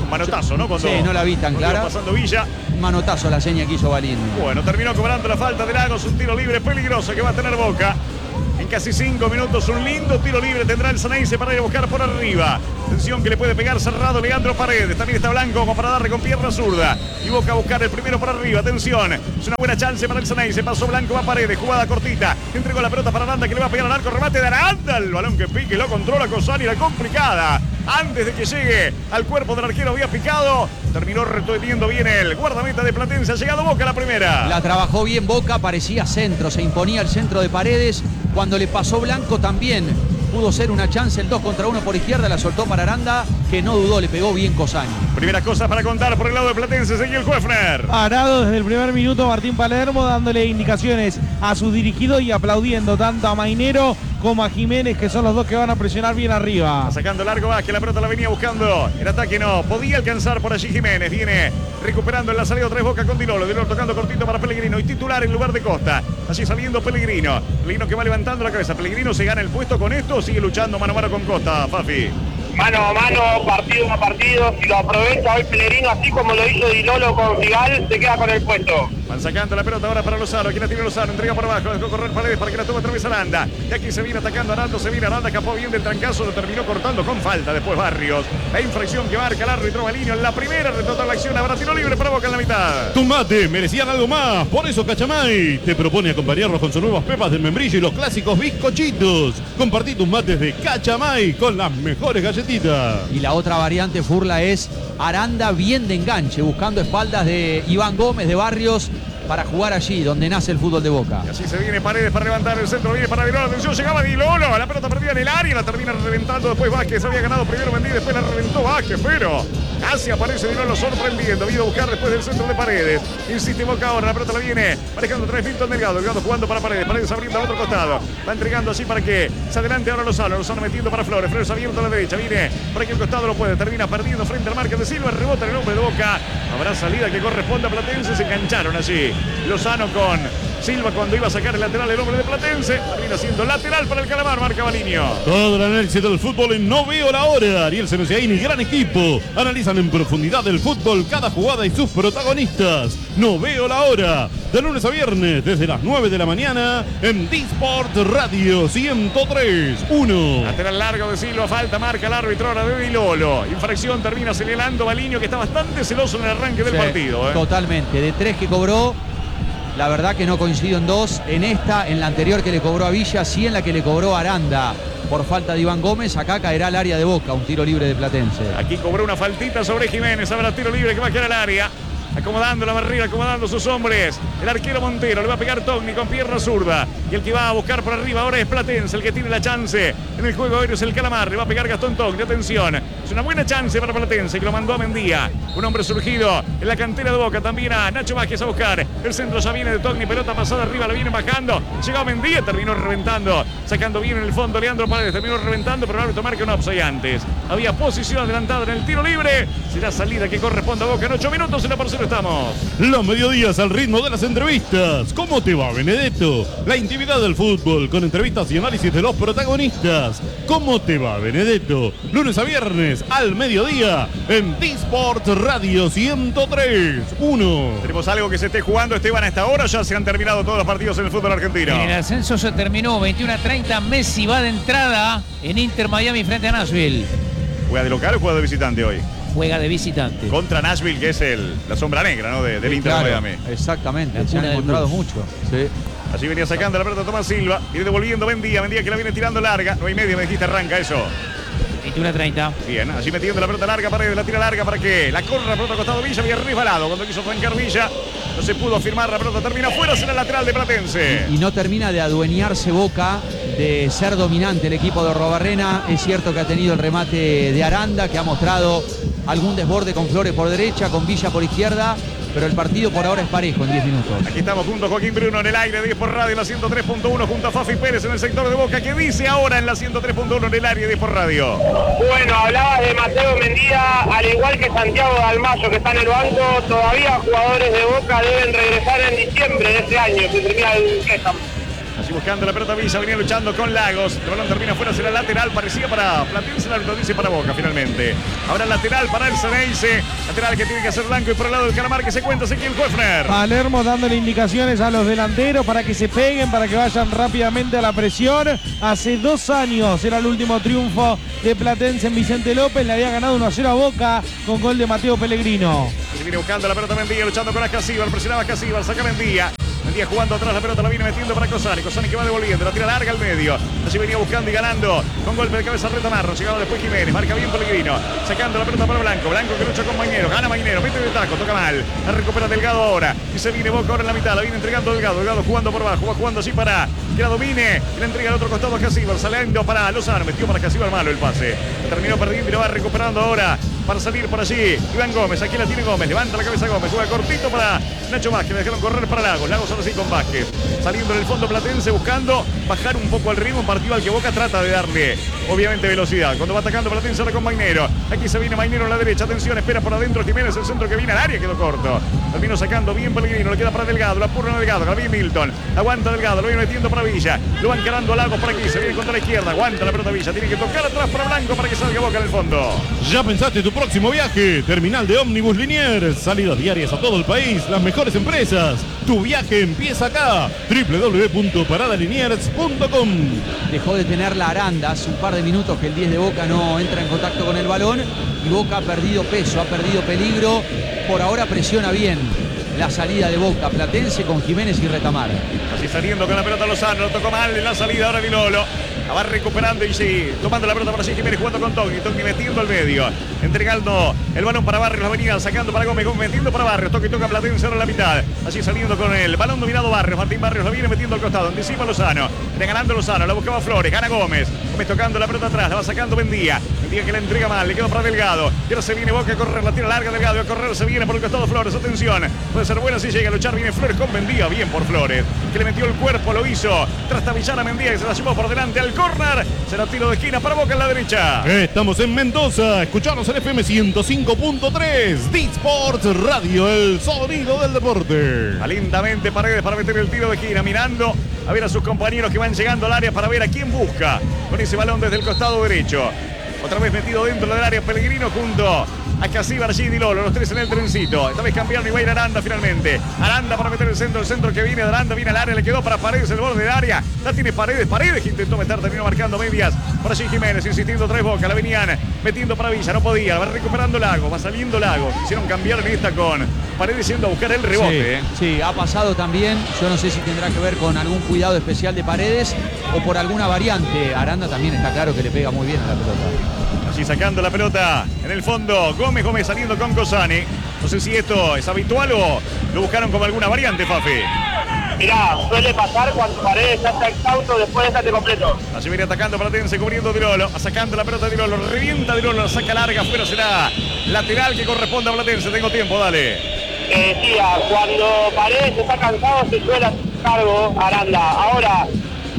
B: Un manotazo, ¿no? Cuando,
E: sí, no la vi tan clara.
B: Pasando Villa.
E: Manotazo la seña que hizo Balín.
B: Bueno, terminó cobrando la falta de Lagos, un tiro libre peligroso que va a tener Boca. En casi cinco minutos, un lindo tiro libre tendrá el Ceneice para ir a buscar por arriba. Atención que le puede pegar cerrado Leandro Paredes. También está Blanco como para darle con pierna zurda. Y Boca a buscar el primero por arriba. Atención, es una buena chance para el Ceneice. Pasó Blanco, va Paredes, jugada cortita. Entregó la pelota para Aranda que le va a pegar al arco. Remate de Aranda. El balón que pique lo controla Cosani, la complicada. Antes de que llegue al cuerpo del arquero había picado. Terminó reteniendo bien el guardameta de Platense. Ha llegado Boca la primera.
E: La trabajó bien Boca, parecía centro. Se imponía el centro de Paredes. Cuando le pasó Blanco también pudo ser una chance, el dos contra uno por izquierda, la soltó para Aranda, que no dudó, le pegó bien Cosani.
B: Primeras cosas para contar por el lado de Platense, Ezequiel Hoeffner.
D: Parado desde el primer minuto Martín Palermo, dándole indicaciones a sus dirigidos y aplaudiendo tanto a Mainero como a Jiménez, que son los dos que van a presionar bien arriba.
B: Sacando largo Vázquez, la pelota la venía buscando. El ataque no, podía alcanzar por allí Jiménez. Viene recuperando en la salida otra vez Boca con Dilolo. Dilolo tocando cortito para Pellegrino y titular en lugar de Costa. Allí saliendo Pellegrino. Pellegrino que va levantando la cabeza. Pellegrino se gana el puesto con esto o sigue luchando mano a mano con Costa, Fafi.
A: Mano a mano, partido a partido. Si lo aprovecha hoy Pellegrino, así como lo hizo Dilolo con Figal, se queda con el puesto.
B: Van sacando la pelota ahora para Lozano. Aquí la tiene Lozano, entrega por abajo, dejó correr Paredes para que la tome otra vez Aranda. Y aquí se viene atacando Aranda, se viene Aranda, escapó bien del trancazo, lo terminó cortando con falta. Después Barrios. La infracción que marca el árbitro Balino en la primera, retota la acción, habrá tiro libre para Boca en la mitad.
C: Tus mates merecían algo más, por eso Cachamay te propone acompañarlos con sus nuevas pepas del membrillo y los clásicos bizcochitos. Compartí tus mates de Cachamay con las mejores galletitas.
E: Y la otra variante Furla es Aranda bien de enganche, buscando espaldas de Iván Gómez de Barrios para jugar allí, donde nace el fútbol de Boca.
B: Y así se viene Paredes para levantar el centro, viene para Dilolo, atención, llegaba Dilolo, la pelota perdida en el área, la termina reventando después Vázquez, había ganado primero Mendy, después la reventó Vázquez, pero casi aparece Dilolo sorprendiendo, vino a buscar después del centro de Paredes, insiste Boca ahora, la pelota la viene manejando tres Milton Delgado, Delgado jugando para Paredes, Paredes abriendo al otro costado, va entregando así para que se adelante ahora Lozano, Lozano metiendo para Flores, Flores abierto a la derecha, viene para que el costado lo puede, termina perdiendo frente al marca de Silva, rebota en el hombre de Boca, habrá salida que corresponde a Platense, se engancharon allí, Lozano con Silva cuando iba a sacar el lateral el hombre de Platense, termina siendo lateral para el Calamar, marca Baliño.
C: Todo el análisis del fútbol en No Veo la Hora. Ariel Senociaini, gran equipo. Analizan en profundidad el fútbol, cada jugada y sus protagonistas. No Veo la Hora. De lunes a viernes, desde las nueve de la mañana, en D-Sport Radio ciento tres punto uno.
B: Lateral largo de Silva, falta, marca el árbitro ahora de Dilolo. Infracción termina señalando Baliño, que está bastante celoso en el arranque del
E: Sí,
B: partido. ¿eh?
E: Totalmente. De tres que cobró, la verdad que no coincido en dos. En esta, en la anterior que le cobró a Villa, sí en la que le cobró a Aranda por falta de Iván Gómez. Acá caerá al área de Boca, un tiro libre de Platense.
B: Aquí cobró una faltita sobre Jiménez, habrá tiro libre que va a quedar al área. Acomodando la barrera, acomodando sus hombres. El arquero Montero, le va a pegar Togni con pierna zurda. Y el que va a buscar por arriba ahora es Platense, el que tiene la chance. En el juego aéreo es el Calamar, le va a pegar Gastón Togni, atención. Es una buena chance para Platense, que lo mandó a Mendía. Un hombre surgido en la cantera de Boca, también a Nacho Vázquez a buscar. El centro ya viene de Togni, pelota pasada arriba, la viene bajando. Llegó a Mendía, terminó reventando. Sacando bien en el fondo Leandro Paredes, terminó reventando, pero el árbitro marca un offside antes. Había posición adelantada en el tiro libre. Será salida que corresponde a Boca en ocho minutos, en la parcela estamos.
C: Los mediodías al ritmo de las entrevistas. ¿Cómo te va, Benedetto? La intimidad del fútbol con entrevistas y análisis de los protagonistas. ¿Cómo te va, Benedetto? Lunes a viernes al mediodía en D-Sport Radio ciento tres punto uno.
B: Tenemos algo que se esté jugando, Esteban, a esta hora. Ya se han terminado todos los partidos en el fútbol argentino.
F: En el ascenso se terminó, veintiuno a treinta. Messi va de entrada en Inter Miami frente a Nashville.
B: ¿Juega de local o juega de visitante hoy?
F: Juega de visitante.
B: Contra Nashville, que es el, la sombra negra, ¿no? De, del
E: Sí,
B: Inter
E: claro,
B: Miami.
E: exactamente,
F: La
E: se han
F: cuna del
E: encontrado
F: blues.
E: mucho. Sí.
B: Allí venía sacando la pelota Tomás Silva. Viene devolviendo Bendía. Bendía que la viene tirando larga. No hay media, me dijiste, arranca eso.
F: veintiuno a treinta.
B: Bien, allí metiendo la pelota larga, Paredes la tira larga para que la corra la pelota al costado Villa, había resbalado. Cuando quiso arrancar Villa, no se pudo firmar, la pelota termina fuera, será el lateral de Platense.
E: Y no termina de adueñarse Boca, de ser dominante el equipo de Robarrena. Es cierto que ha tenido el remate de Aranda, que ha mostrado algún desborde con Flores por derecha, con Villa por izquierda, pero el partido por ahora es parejo en diez minutos.
B: Aquí estamos junto a Joaquín Bruno en el aire, diez por radio en la ciento tres punto uno, junto a Fafi Pérez en el sector de Boca, que dice ahora en la ciento tres punto uno en el área, diez por radio.
A: Bueno, hablabas de Mateo Mendía, al igual que Santiago Dalmayo, que está en el banco. Todavía jugadores de Boca deben regresar en diciembre de este año, que termina el préstamo.
B: Así buscando la pelota Villa, venía luchando con Lagos. El balón termina fuera, será lateral, parecía para Platense, la dice para Boca finalmente. Ahora lateral para el Ceneice. Lateral que tiene que hacer Blanco y por el lado del Calamar que se cuenta Ezequiel Hoeffner.
D: Palermo dándole indicaciones a los delanteros para que se peguen, para que vayan rápidamente a la presión. Hace dos años era el último triunfo de Platense en Vicente López. Le había ganado uno a cero a Boca con gol de Mateo Pellegrino.
B: Se viene buscando la pelota Mendía, luchando con Ascasíbar, presionaba Ascasíbar, saca Mendía. Mendía jugando atrás, la pelota la viene metiendo para Cosani. Cosani que va devolviendo, la tira larga al medio. Así venía buscando y ganando con golpe de cabeza Retamarro. Llegado después Jiménez, marca bien Pellegrino. Sacando la pelota para Blanco. Blanco que lucha con Mañero, gana Mañero, mete de taco, toca mal. La recupera Delgado ahora. Y se viene Boca ahora en la mitad, la viene entregando Delgado. Delgado jugando por abajo, va jugando así para que la domine. Y la entrega al otro costado a Casíbar, saliendo para Lozano. Metió para Casíbar malo el pase. Terminó perdiendo y lo va recuperando ahora para salir por allí. Iván Gómez, aquí la tiene Gómez. Levanta la cabeza Gómez, juega cortito para Nacho Vázquez. Le dejaron correr para Lagos. Lagos ahora sí con Vázquez. Saliendo en el fondo Platense buscando bajar un poco el ritmo. Un partido al que Boca trata de darle, obviamente, velocidad. Cuando va atacando Platense ahora con Mainero. Aquí se viene Mainero a la derecha. Atención, espera por adentro Jiménez. El centro que viene al área quedó corto. Terminó sacando bien Pellegrino. Le queda para Delgado. La apura Delgado. Gabriel Milton. Aguanta Delgado. Lo viene metiendo para Villa. Lo van encarando a Lagos por aquí. Se viene contra la izquierda. Aguanta la pelota Villa. Tiene que tocar atrás para Blanco para que salga Boca en el fondo.
C: ¿Ya pensaste tu próximo viaje? Terminal de ómnibus Liniers. Salidas diarias a todo el país. Las mejores empresas. Tu viaje empieza acá. doble u doble u doble u punto parada liniers punto com.
E: Dejó de tener la Aranda hace un par de minutos que el diez de Boca no entra en contacto con el balón y Boca ha perdido peso, ha perdido peligro. Por ahora presiona bien la salida de Boca, Platense con Jiménez y Retamar.
B: Así saliendo con la pelota Lozano, lo tocó mal en la salida ahora Di Lolo. La va recuperando y sí, tomando la pelota para allí Jiménez jugando con Togni, Togni metiendo al medio, entregando el balón para Barrios, la venida sacando para Gómez, Gómez metiendo para Barrios, toque toca Platense ahora en la mitad, así saliendo con el balón dominado Barrios, Martín Barrios la viene metiendo al costado, anticipa Lozano, regalando Lozano, la buscaba Flores, gana Gómez, Gómez tocando la pelota atrás, la va sacando Mendía, Mendía que la entrega mal, le quedó para Delgado, y ahora se viene Boca a correr, la tira larga Delgado, a correr se viene por el costado Flores, atención, puede ser buena si llega a luchar, viene Flores con Mendía, bien por Flores, que le metió el cuerpo, lo hizo, trastabillar a Mendía y se la llevó por delante al córner. Será tiro de esquina para Boca en la derecha.
C: Estamos en Mendoza. Escuchanos en F M ciento cinco punto tres. D-Sports Radio, el sonido del deporte.
B: Lentamente Paredes para meter el tiro de esquina. Mirando a ver a sus compañeros que van llegando al área para ver a quién busca con ese balón desde el costado derecho. Otra vez metido dentro del área Pellegrino junto a Casíbar, G. Di Lolo, los tres en el trencito. Esta vez cambiaron y va a ir Aranda finalmente. Aranda para meter el centro, el centro que viene de Aranda, viene al área, le quedó para Paredes el borde del área. La tiene Paredes, Paredes que intentó meter, terminó marcando medias. Por allí Jiménez, insistiendo tres Boca, la venían metiendo para Villa, no podía, va recuperando Lago, va saliendo Lago. Hicieron cambiar en esta con Paredes yendo a buscar el rebote.
E: Sí, sí, ha pasado también, yo no sé si tendrá que ver con algún cuidado especial de Paredes o por alguna variante. Aranda también está claro que le pega muy bien a la pelota.
B: Así sacando la pelota en el fondo. Gómez, Gómez saliendo con Cosani. No sé si esto es habitual o lo buscaron como alguna variante, Fafi.
A: Mirá, suele pasar cuando Paredes ya está exhausto después de estate completo.
B: Allí viene atacando Platense, cubriendo Di Lolo, sacando la pelota de Di Lolo, revienta Di Lolo, la saca larga, afuera será lateral que corresponde a Platense. Tengo tiempo, dale.
A: Eh, decía, cuando Paredes está cansado se suele hacer cargo Aranda. Ahora,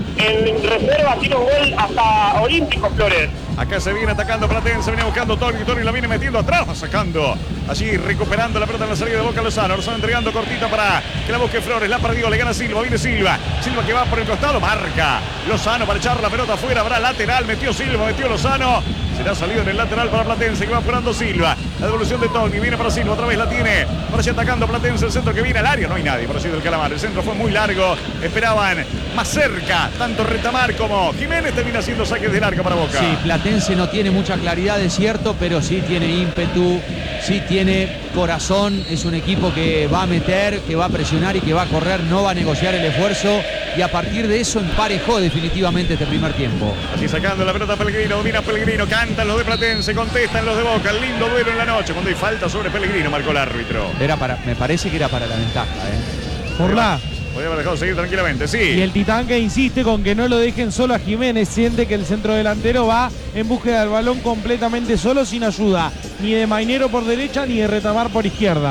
A: en reserva tiene un gol hasta olímpico Flores.
B: Acá se viene atacando Platense, viene buscando Tony, Tony la viene metiendo atrás, va sacando, allí recuperando la pelota en la salida de Boca Lozano, Lozano entregando cortita para que la busque Flores, la perdió, le gana Silva, viene Silva, Silva que va por el costado, marca Lozano para echar la pelota afuera, habrá lateral, metió Silva, metió Lozano, será salido en el lateral para Platense, que va apurando Silva, la devolución de Tony, viene para Silva, otra vez la tiene, por allí atacando Platense, el centro que viene al área, no hay nadie por allí del Calamar, el centro fue muy largo, esperaban más cerca, tanto Retamar como Jiménez, termina siendo saques de larga para Boca.
E: Sí, Platense no tiene mucha claridad, es cierto, pero sí tiene ímpetu, sí tiene corazón, es un equipo que va a meter, que va a presionar y que va a correr, no va a negociar el esfuerzo y a partir de eso emparejó definitivamente este primer tiempo.
B: Así sacando la pelota Pellegrino, domina Pellegrino, cantan los de Platense, contestan los de Boca, el lindo duelo en la noche, cuando hay falta sobre Pellegrino, marcó el árbitro.
E: Era para, me parece que era para la ventaja, ¿eh?
D: Por la...
B: Podría haber dejado seguir tranquilamente, sí.
D: Y el Titán que insiste con que no lo dejen solo a Jiménez, siente que el centro delantero va en búsqueda del balón completamente solo, sin ayuda ni de Mainero por derecha ni de Retamar por izquierda.
B: Así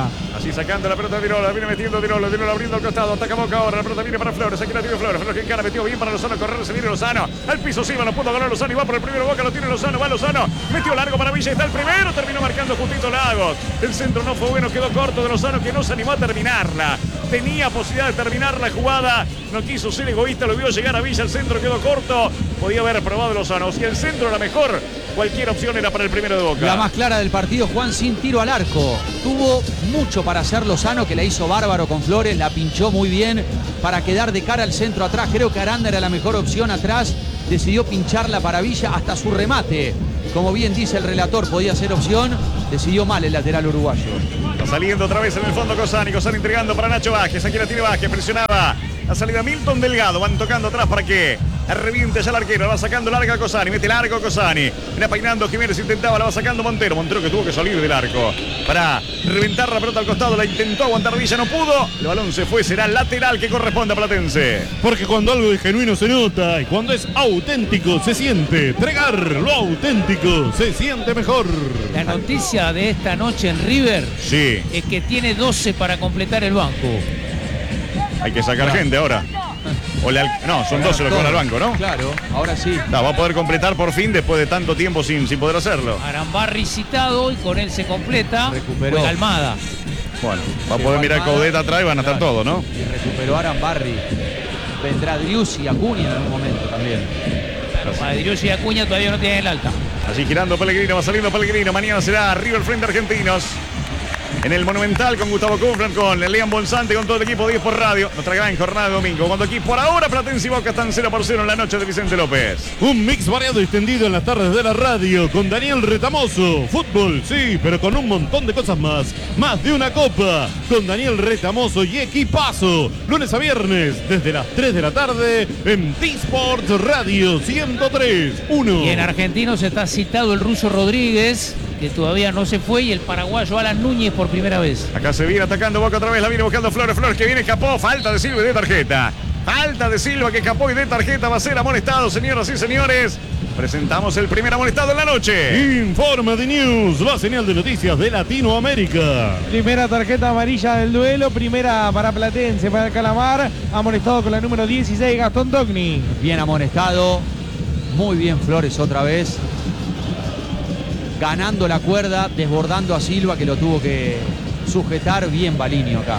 B: Allí sacando la pelota de Dirolo, viene metiendo Dirolo, Dirolo abriendo al costado, ataca Boca ahora, la pelota viene para Flores, aquí la tiene Flores, Flores que encara, metió bien para Lozano, correr, se viene Lozano, al piso Silva, no pudo ganar Lozano y va por el primero Boca, lo tiene Lozano, va Lozano, metió largo para Villa, está el primero, terminó marcando justito Lagos, el centro no fue bueno, quedó corto de Lozano que no se animó a terminarla, tenía posibilidad de terminar la jugada, no quiso ser egoísta, lo vio llegar a Villa, el centro quedó corto, podía haber probado Lozano, si el centro era mejor, cualquier opción era para el primero de Boca.
E: La más clara del partido, Juan, sin tiro al arco. Tuvo mucho para hacer Lozano, que la hizo bárbaro con Flores, la pinchó muy bien para quedar de cara al centro atrás. Creo que Aranda era la mejor opción atrás, decidió pincharla para Villa hasta su remate. Como bien dice el relator, podía ser opción, decidió mal el lateral uruguayo.
B: Está saliendo otra vez en el fondo Cosani, Cosani entregando para Nacho Vázquez, aquí la tiene Vázquez, presionaba la salida Milton Delgado, van tocando atrás para que reviente ya el arquero, va sacando larga Cosani, mete largo Cosani, viene peinando Jiménez, intentaba, la va sacando Montero, Montero que tuvo que salir del arco para reventar la pelota al costado, la intentó aguantar Villa, no pudo, el balón se fue, será lateral que corresponde a Platense.
C: Porque cuando algo es genuino se nota y cuando es auténtico se siente. Tregar, lo auténtico se siente mejor.
F: La noticia de esta noche en River
B: Sí.
F: es que tiene doce para completar el banco.
B: Hay que sacar gente ahora. O le al... No, son doce los que van al banco, ¿no?
E: Claro, ahora sí.
B: No, va a poder completar por fin después de tanto tiempo sin, sin poder hacerlo.
F: Arambarri citado y con él se completa.
E: Recuperó.
F: Juega Almada.
B: Bueno, va a poder mirar Caudeta atrás y van a estar todos, ¿no?
E: Y recuperó Arambarri. Vendrá Driussi y Acuña en algún momento también.
F: Madrios y Acuña todavía no tienen el alta.
B: Allí girando Pellegrino, va saliendo Pellegrino. Mañana será River frente a Argentinos. En el Monumental con Gustavo Kufran, con Lean Bolsante, con todo el equipo diez por radio. Nuestra gran jornada de domingo. Cuando aquí por ahora Platense y Boca están cero por cero en la noche de Vicente López.
C: Un mix variado y extendido en las tardes de la radio con Daniel Retamoso. Fútbol, sí, pero con un montón de cosas más. Más de una copa con Daniel Retamoso y equipazo. Lunes a viernes desde las tres de la tarde en T-Sports Radio ciento tres punto uno.
F: Y en Argentinos está citado el ruso Rodríguez, que todavía no se fue, y el paraguayo Alan Núñez por primera vez.
B: Acá se viene atacando Boca otra vez, la viene buscando Flores, Flores que viene, escapó, falta de Silva y de tarjeta. Falta de Silva que escapó y de tarjeta, va a ser amonestado, señoras y señores. Presentamos el primer amonestado en la noche.
C: Informa de News, la señal de noticias de Latinoamérica.
D: Primera tarjeta amarilla del duelo, primera para Platense, para el Calamar, amonestado con la número dieciséis, Gastón Togni.
E: Bien amonestado, muy bien Flores otra vez. Ganando la cuerda, desbordando a Silva que lo tuvo que sujetar bien Balinio acá.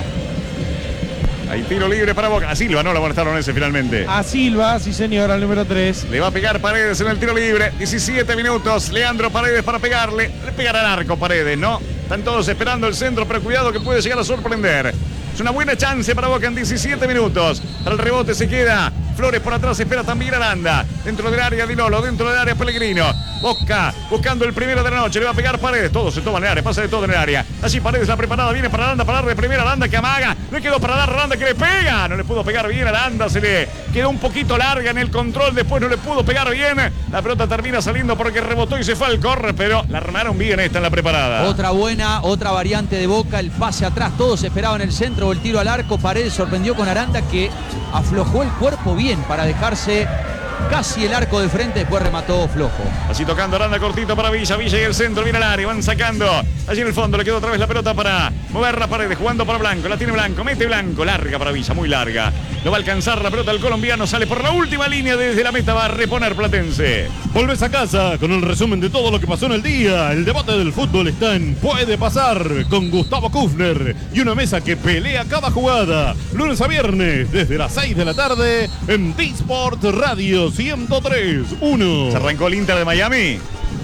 B: Hay tiro libre para Boca. A Silva no lo amonestaron ese finalmente.
D: A Silva, sí señor, al número tres.
B: Le va a pegar Paredes en el tiro libre. diecisiete minutos. Leandro Paredes para pegarle. Le pegará al arco Paredes, ¿no? Están todos esperando el centro, pero cuidado que puede llegar a sorprender. Es una buena chance para Boca en diecisiete minutos. Para el rebote se queda Flores por atrás, espera también Aranda. Dentro del área Dilolo, dentro del área Pellegrino. Boca buscando el primero de la noche. Le va a pegar Paredes. Todo se toma en el área, pasa de todo en el área. Allí Paredes la preparada, viene para Aranda, para dar de primera Aranda que amaga. Le quedó para dar Aranda que le pega. No le pudo pegar bien Aranda, se le quedó un poquito larga en el control. Después no le pudo pegar bien. La pelota termina saliendo porque rebotó y se fue al corre, pero la armaron bien esta en la preparada.
E: Otra buena, otra variante de Boca, el pase atrás. Todos esperaban el centro o el tiro al arco. Paredes sorprendió con Aranda que aflojó el cuerpo bien para dejarse casi el arco de frente, después remató flojo.
B: Así tocando Aranda cortito para Villa, Villa y el centro, viene al área, van sacando. Allí en el fondo le quedó otra vez la pelota para moverla Paredes, jugando para Blanco, la tiene Blanco, mete Blanco, larga para Villa, muy larga. No va a alcanzar la pelota el colombiano, sale por la última línea desde la meta, va a reponer Platense.
C: Volvés a casa con el resumen de todo lo que pasó en el día. El debate del fútbol está en Puede Pasar con Gustavo Kufner y una mesa que pelea cada jugada. Lunes a viernes desde las seis de la tarde en T-Sport Radio ciento tres punto uno.
B: ¿Se arrancó el Inter de Miami?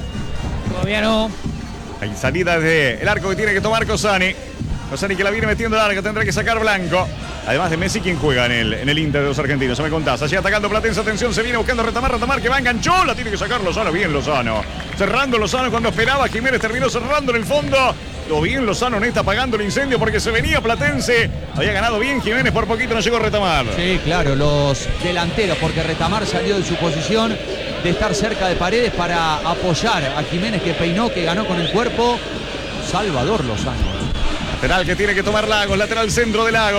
F: Todavía no.
B: Hay salida desde el arco que tiene que tomar Cosani. Cosani que la viene metiendo larga, tendrá que sacar Blanco. Además de Messi, ¿quién juega en el, en el Inter de los argentinos? Ya me contás. Allí atacando Platense, atención, se viene buscando Retamar, Retamar que va, enganchó, la tiene que sacar Lozano, bien Lozano. Cerrando Lozano cuando esperaba, Jiménez terminó cerrando en el fondo. Lo bien Lozano, Nesta apagando el incendio porque se venía Platense. Había ganado bien Jiménez, por poquito no llegó Retamar.
E: Sí, claro, los delanteros, porque Retamar salió de su posición de estar cerca de Paredes para apoyar a Jiménez que peinó, que ganó con el cuerpo. Salvador Lozano.
B: Lateral que tiene que tomar Lagos, lateral centro de Lagos.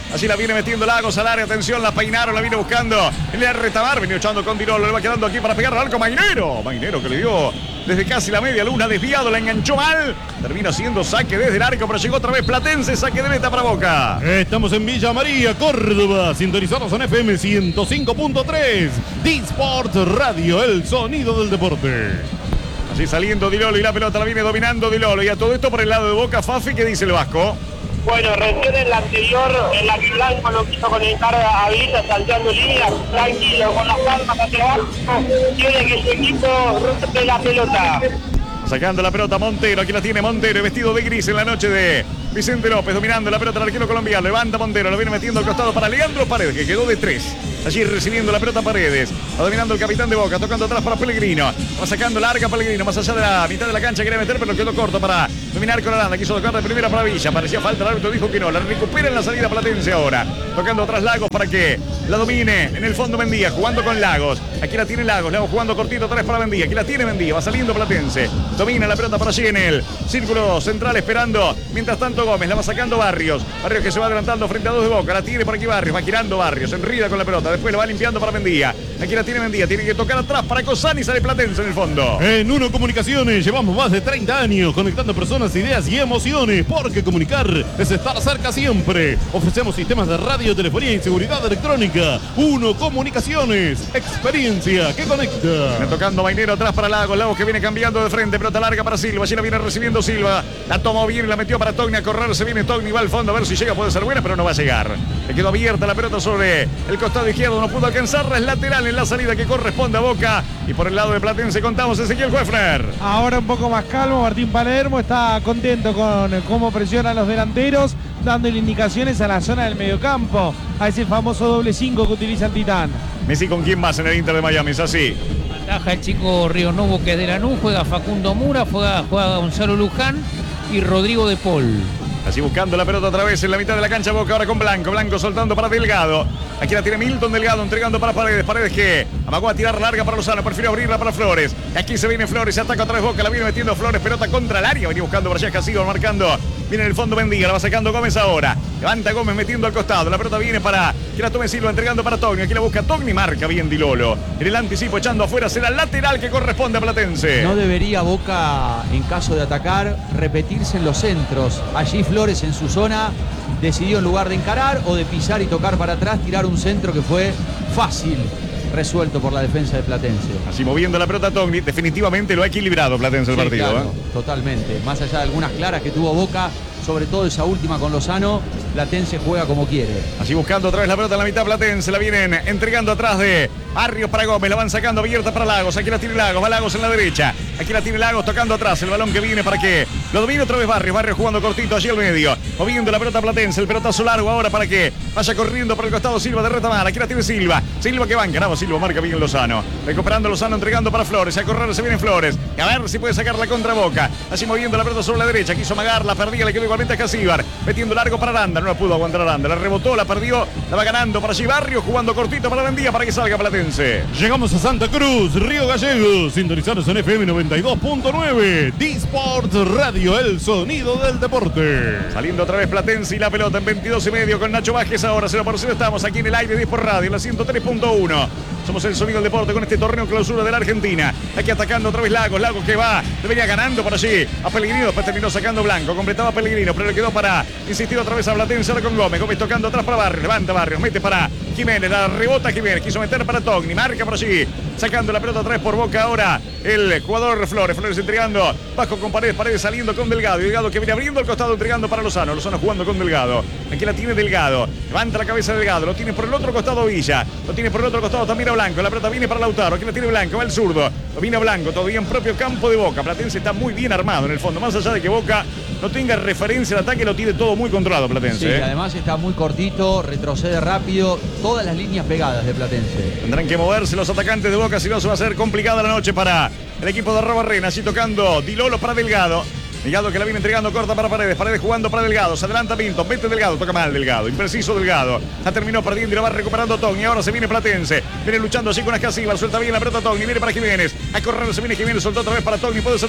B: Así la viene metiendo Lagos al área. Atención, la peinaron, la viene buscando. El retamar, venía echando con Dilolo. Le va quedando aquí para pegar al arco Mainero. Mainero que le dio desde casi la media luna. Desviado, la enganchó mal. Termina siendo saque desde el arco, pero llegó otra vez Platense. Saque de meta para Boca.
C: Estamos en Villa María, Córdoba. Sintonizados en F M ciento cinco punto tres. D-Sport Radio, el sonido del deporte.
B: Así saliendo Dilolo y la pelota la viene dominando Dilolo. Y a todo esto por el lado de Boca, Fafi, ¿qué dice el Vasco?
A: Bueno, recién en la anterior, en la que Blanco lo quiso conectar a Villa, salteando líneas, tranquilo, con las palmas hacia abajo, quiere que su equipo rompe la pelota.
B: Sacando la pelota Montero, aquí la tiene Montero, vestido de gris en la noche de Vicente López, dominando la pelota al arquero colombiano. Levanta Montero, lo viene metiendo al costado para Leandro Paredes, que quedó de tres. Allí recibiendo la pelota Paredes, va dominando el capitán de Boca, tocando atrás para Pellegrino. Va sacando larga Pellegrino, más allá de la mitad de la cancha, quiere meter, pero quedó corto para dominar con Aranda. Quiso tocar de primera para Villa, parecía falta, el árbitro dijo que no. La recupera en la salida Platense ahora. Tocando atrás Lagos para que la domine en el fondo Mendía, jugando con Lagos. Aquí la tiene Lagos, Lagos jugando cortito atrás para Mendía. Aquí la tiene Mendía, va saliendo Platense. Domina la pelota para allí en el círculo central esperando. Mientras tanto Gómez la va sacando Barrios. Barrios que se va adelantando frente a dos de Boca. La tiene por aquí Barrios, va girando Barrios, enrida con la pelota. Después la va limpiando para Mendía. Aquí la tiene Mendía, tiene que tocar atrás para Cosani, sale Platense en el fondo.
C: En Uno Comunicaciones llevamos más de treinta años conectando personas, ideas y emociones, porque comunicar es estar cerca siempre. Ofrecemos sistemas de radio, telefonía y seguridad electrónica. Uno Comunicaciones, experiencia que conecta.
B: Viene tocando Mainero atrás para Lagos, Lagos que viene cambiando de frente, pelota larga para Silva, allí la viene recibiendo Silva, la tomó bien y la metió para Togni a correr, se viene Togni, va al fondo a ver si llega, puede ser buena, pero no va a llegar. Le quedó abierta la pelota sobre el costado izquierdo, no pudo alcanzarla, es lateral en la salida que corresponde a Boca. Y por el lado de Platense contamos Ezequiel Huefner.
D: Ahora un poco más calmo, Martín Palermo está contento con cómo presionan los delanteros, dándole indicaciones a la zona del mediocampo, a ese famoso doble cinco que utiliza el Titán.
B: Messi con quién más en el Inter de Miami, es así.
F: Ataja el chico Río Novo, que es de Lanús, juega Facundo Mura, juega, juega Gonzalo Luján y Rodrigo de Paul.
B: Así buscando la pelota otra vez en la mitad de la cancha Boca, ahora con Blanco, Blanco soltando para Delgado. Aquí la tiene Milton Delgado entregando para Paredes, Paredes que amagó a tirar larga para Lozano, prefirió abrirla para Flores. Aquí se viene Flores, se ataca otra vez Boca, la viene metiendo Flores, pelota contra el área, venía buscando Brayas Casillo, marcando, viene en el fondo Mendía, la va sacando Gómez ahora. Levanta Gómez metiendo al costado, la pelota viene para que la tome Silva, entregando para Togni, aquí la busca Togni, marca bien Dilolo. En el anticipo echando afuera, será lateral que corresponde a Platense.
E: No debería Boca, en caso de atacar, repetirse en los centros. Allí Flores en su zona decidió, en lugar de encarar o de pisar y tocar para atrás, tirar un centro que fue fácil, resuelto por la defensa de Platense.
B: Así moviendo la pelota Togni, definitivamente lo ha equilibrado Platense el
E: Sí,
B: partido.
E: claro,
B: ¿eh?
E: Totalmente. Más allá de algunas claras que tuvo Boca, sobre todo esa última con Lozano, Platense juega como quiere.
B: Así buscando otra vez la pelota en la mitad Platense, la vienen entregando atrás de Barrios para Gómez, la van sacando abierta para Lagos, aquí la tiene Lagos, va Lagos en la derecha, aquí la tiene Lagos tocando atrás, el balón que viene para que lo domine otra vez Barrios, Barrios jugando cortito allí al medio, moviendo la pelota Platense, el pelotazo largo ahora para que vaya corriendo por el costado Silva de retamar, aquí la tiene Silva, Silva que banca, no, Silva marca bien Lozano, recuperando Lozano, entregando para Flores, a correr se viene Flores, a ver si puede sacar la contra Boca, así moviendo la pelota sobre la derecha, quiso amagarla, perdía, le quedó igualmente a Casíbar, metiendo largo para Aranda, no la pudo aguantar Aranda, la rebotó, la perdió, la va ganando para allí Barrios, jugando cortito para Mendía para que salga Platense.
C: Llegamos a Santa Cruz, Río Gallegos, sintonizados en F M noventa y dos punto nueve, D-Sport Radio, el sonido del deporte.
B: Saliendo otra vez Platense y la pelota en veintidós y medio con Nacho Vázquez ahora, cero por cero estamos aquí en el aire de D-Sport Radio, en la ciento tres punto uno. Somos el sonido del deporte con este torneo clausura de la Argentina. Aquí atacando otra vez Lagos, Lagos que va, venía ganando por allí a Pellegrino, después terminó sacando Blanco, completaba Pellegrino, pero le quedó para insistir otra vez a Platense ahora con Gómez, Gómez tocando atrás para Barrios, levanta Barrios, mete para Jiménez, la rebota Jiménez, quiso meter para Togni, marca por allí, sacando la pelota atrás por Boca ahora el jugador Flores, Flores entregando, bajo con Paredes, Paredes saliendo con Delgado, Delgado que viene abriendo el costado entregando para Lozano, Lozano jugando con Delgado, aquí la tiene Delgado, levanta la cabeza Delgado, lo tiene por el otro costado Villa, lo tiene por el otro costado también a Blanco, la pelota viene para Lautaro, aquí la tiene Blanco, va el zurdo, lo viene a Blanco, todavía en propio campo de Boca, Platense está muy bien armado en el fondo, más allá de que Boca no tenga referencia al ataque, lo tiene todo muy controlado Platense.
E: Sí,
B: ¿eh?
E: además está muy cortito, retrocede rápido, todas las líneas pegadas de Platense.
B: Tendrán que moverse los atacantes de Boca, si no se va a hacer complicada la noche para el equipo de Arrobarrena, así tocando Dilolo para Delgado. Delgado que la viene entregando corta para Paredes, Paredes jugando para Delgado, se adelanta Pinto, mete Delgado, toca mal Delgado, impreciso Delgado, la terminó perdiendo y la va recuperando Togni, ahora se viene Platense, viene luchando así con Escasíbar, suelta bien la pelota Togni, viene para Jiménez, a correr se viene Jiménez, soltó otra vez para Togni, puede ser buena,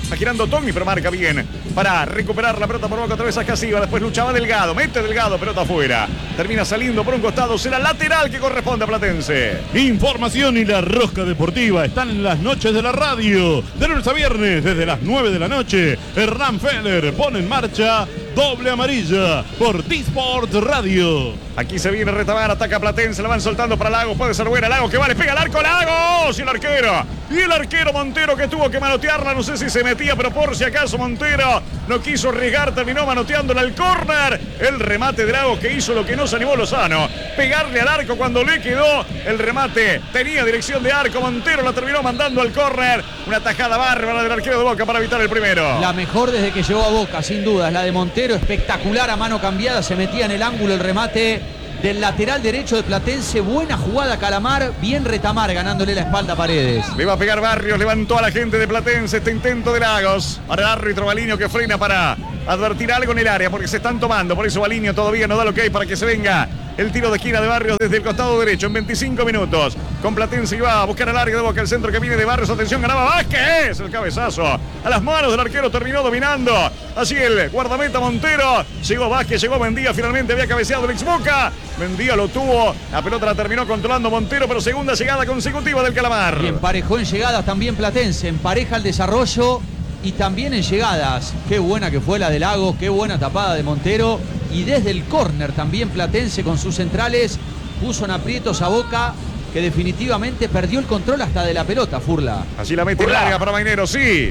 B: Va girando Togni, pero marca bien para recuperar la pelota por Boca, otra vez a Casilla. Después luchaba Delgado, mete Delgado, pelota afuera. Termina saliendo por un costado, será lateral que corresponde a Platense.
C: Información y la rosca deportiva están en las noches de la radio. De lunes a viernes, desde las nueve de la noche, Hernán Feller pone en marcha Doble Amarilla por T-Sport Radio.
B: Aquí se viene Retamar, ataca Platense, la van soltando para Lagos, puede ser buena, Lagos que vale, pega el arco, Lagos, y el arquero, y el arquero Montero que tuvo que manotearla, no sé si se metía, pero por si acaso Montero no quiso arriesgar, terminó manoteándola al córner, el remate de Lagos que hizo lo que no se animó Lozano, pegarle al arco cuando le quedó, el remate tenía dirección de arco, Montero la terminó mandando al córner, una tajada bárbara del arquero de Boca para evitar el primero.
E: La mejor desde que llegó a Boca, sin duda, es la de Montero, espectacular a mano cambiada, se metía en el ángulo el remate del lateral derecho de Platense, buena jugada Calamar, bien Retamar ganándole la espalda a Paredes.
B: Le va a pegar Barrios, levantó a la gente de Platense este intento de Lagos. Para el árbitro Balinio que frena para advertir algo en el área porque se están tomando, por eso Balinio todavía no da lo que hay para que se venga el tiro de esquina de Barrios desde el costado derecho en veinticinco minutos. Con Platense iba a buscar al área de Boca, el centro que viene de Barrios, atención, ganaba Vázquez, el cabezazo a las manos del arquero, terminó dominando. Así el guardameta Montero, llegó Vázquez, llegó Mendía, finalmente había cabeceado el ex Boca. Mendía lo tuvo, la pelota la terminó controlando Montero, pero segunda llegada consecutiva del Calamar.
E: Y emparejó en llegadas también Platense, empareja el desarrollo y también en llegadas. Qué buena que fue la de Lagos, qué buena tapada de Montero. Y desde el córner también Platense con sus centrales puso en aprietos a Boca, que definitivamente perdió el control hasta de la pelota, Furla.
B: Así la mete larga para Mainero, sí.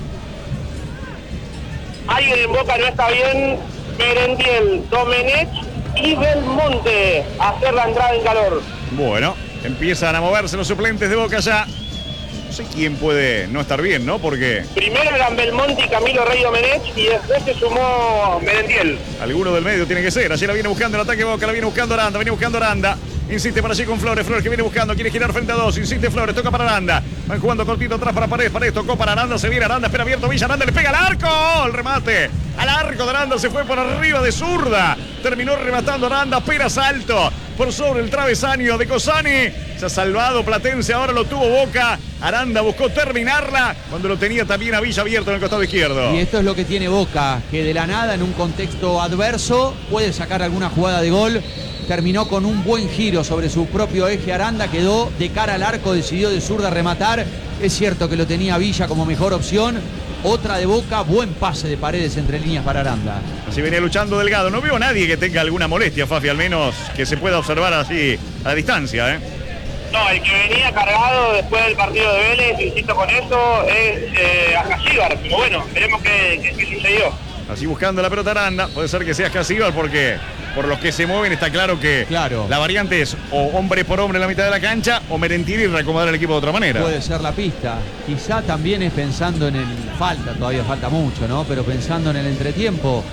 A: Alguien en Boca no está bien, Merendiel, Domenech y Belmonte a hacer la entrada en calor.
B: Bueno, empiezan a moverse los suplentes de Boca ya. No sé quién puede no estar bien, ¿no? Porque
A: primero eran Belmonte y Camilo Rey Domenech y después se sumó Merendiel.
B: alguno del medio tiene que ser. Allí la viene buscando el ataque Boca, la viene buscando Aranda, viene buscando Aranda. Insiste para allí con Flores, Flores que viene buscando, quiere girar frente a dos, insiste Flores, toca para Aranda. Van jugando cortito atrás para Paredes, Paredes tocó para Aranda, se viene Aranda, espera abierto Villa, Aranda le pega al arco, el remate al arco de Aranda, se fue por arriba de zurda, terminó rematando Aranda, apenas alto por sobre el travesaño de Cosani. Se ha salvado Platense, ahora lo tuvo Boca. Aranda buscó terminarla cuando lo tenía también a Villa abierto en el costado izquierdo.
E: Y esto es lo que tiene Boca, que de la nada en un contexto adverso puede sacar alguna jugada de gol. Terminó con un buen giro sobre su propio eje Aranda, quedó de cara al arco, decidió de zurda rematar. Es cierto que lo tenía Villa como mejor opción. Otra de Boca, buen pase de Paredes entre líneas para Aranda.
B: Así venía luchando Delgado. No veo a nadie que tenga alguna molestia, Fafi, al menos que se pueda observar así a la distancia, ¿eh?
A: No, el que venía cargado después del partido de Vélez, insisto con eso, es eh, Acasíbar. Pero bueno, veremos qué, qué, qué sucedió.
B: Así buscando la pelota Aranda. Puede ser que sea Acasíbar porque por los que se mueven está claro que
E: claro.
B: La variante es o hombre por hombre en la mitad de la cancha o Merentiel y reacomodar el equipo de otra manera.
E: Puede ser la pista. Quizá también es pensando en el... Falta, todavía falta mucho, ¿no? Pero pensando en el entretiempo.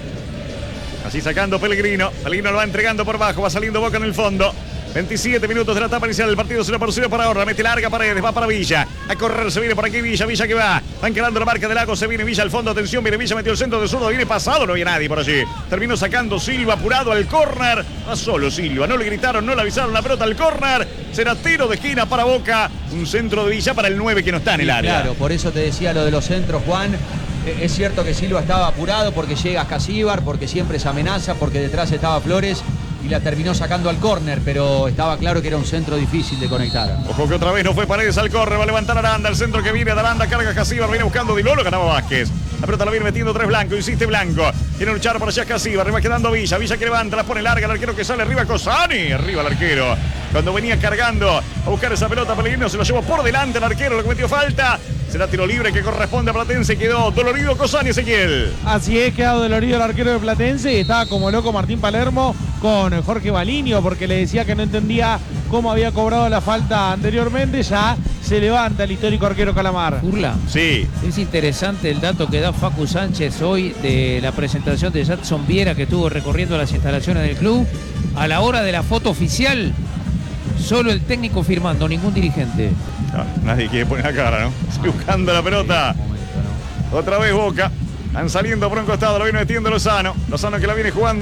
B: Así sacando Pellegrino. Pellegrino lo va entregando por bajo. Va saliendo Boca en el fondo. veintisiete minutos de la etapa inicial del partido, cero por cero para ahora, mete larga Paredes, va para Villa, a correr, se viene por aquí Villa, Villa que va, va encarando la marca de Lagos, se viene Villa al fondo, atención, viene Villa, metió el centro de zurdo, viene pasado, no había nadie por allí, terminó sacando Silva apurado al córner, va solo Silva, no le gritaron, no le avisaron, la pelota al córner, será tiro de esquina para Boca, un centro de Villa para el nueve que no está en el
E: sí,
B: área.
E: Claro, por eso te decía lo de los centros, Juan. Es cierto que Silva estaba apurado porque llega Casíbar, porque siempre se amenaza, porque detrás estaba Flores y la terminó sacando al córner, pero estaba claro que era un centro difícil de conectar.
B: Ojo que otra vez no fue Paredes al córner, va a levantar Aranda, el centro que viene de Aranda, carga Casíbar, viene buscando Di Lolo, ganaba Vázquez. La pelota la viene metiendo tres Blanco, insiste Blanco, quiere luchar por allá Casíbar, arriba quedando Villa, Villa que levanta, la pone larga, el arquero que sale arriba, Cosani, arriba el arquero. Cuando venía cargando a buscar esa pelota, Pellegrino se lo llevó por delante el arquero, lo cometió falta. Será tiro libre que corresponde a Platense. Quedó dolorido Cosani, Ezequiel.
D: Así es, quedado dolorido el arquero de Platense. Y estaba como loco Martín Palermo con Jorge Balinio porque le decía que no entendía cómo había cobrado la falta anteriormente. Ya se levanta el histórico arquero Calamar.
F: Urla.
B: Sí.
F: Es interesante el dato que da Facu Sánchez hoy de la presentación de Jadson Viera, que estuvo recorriendo las instalaciones del club. A la hora de la foto oficial, solo el técnico firmando, ningún dirigente.
B: No, nadie quiere poner la cara, ¿no? Estoy buscando la pelota. Otra vez Boca. Están saliendo por un costado, lo viene metiendo Lozano. Lozano que la viene jugando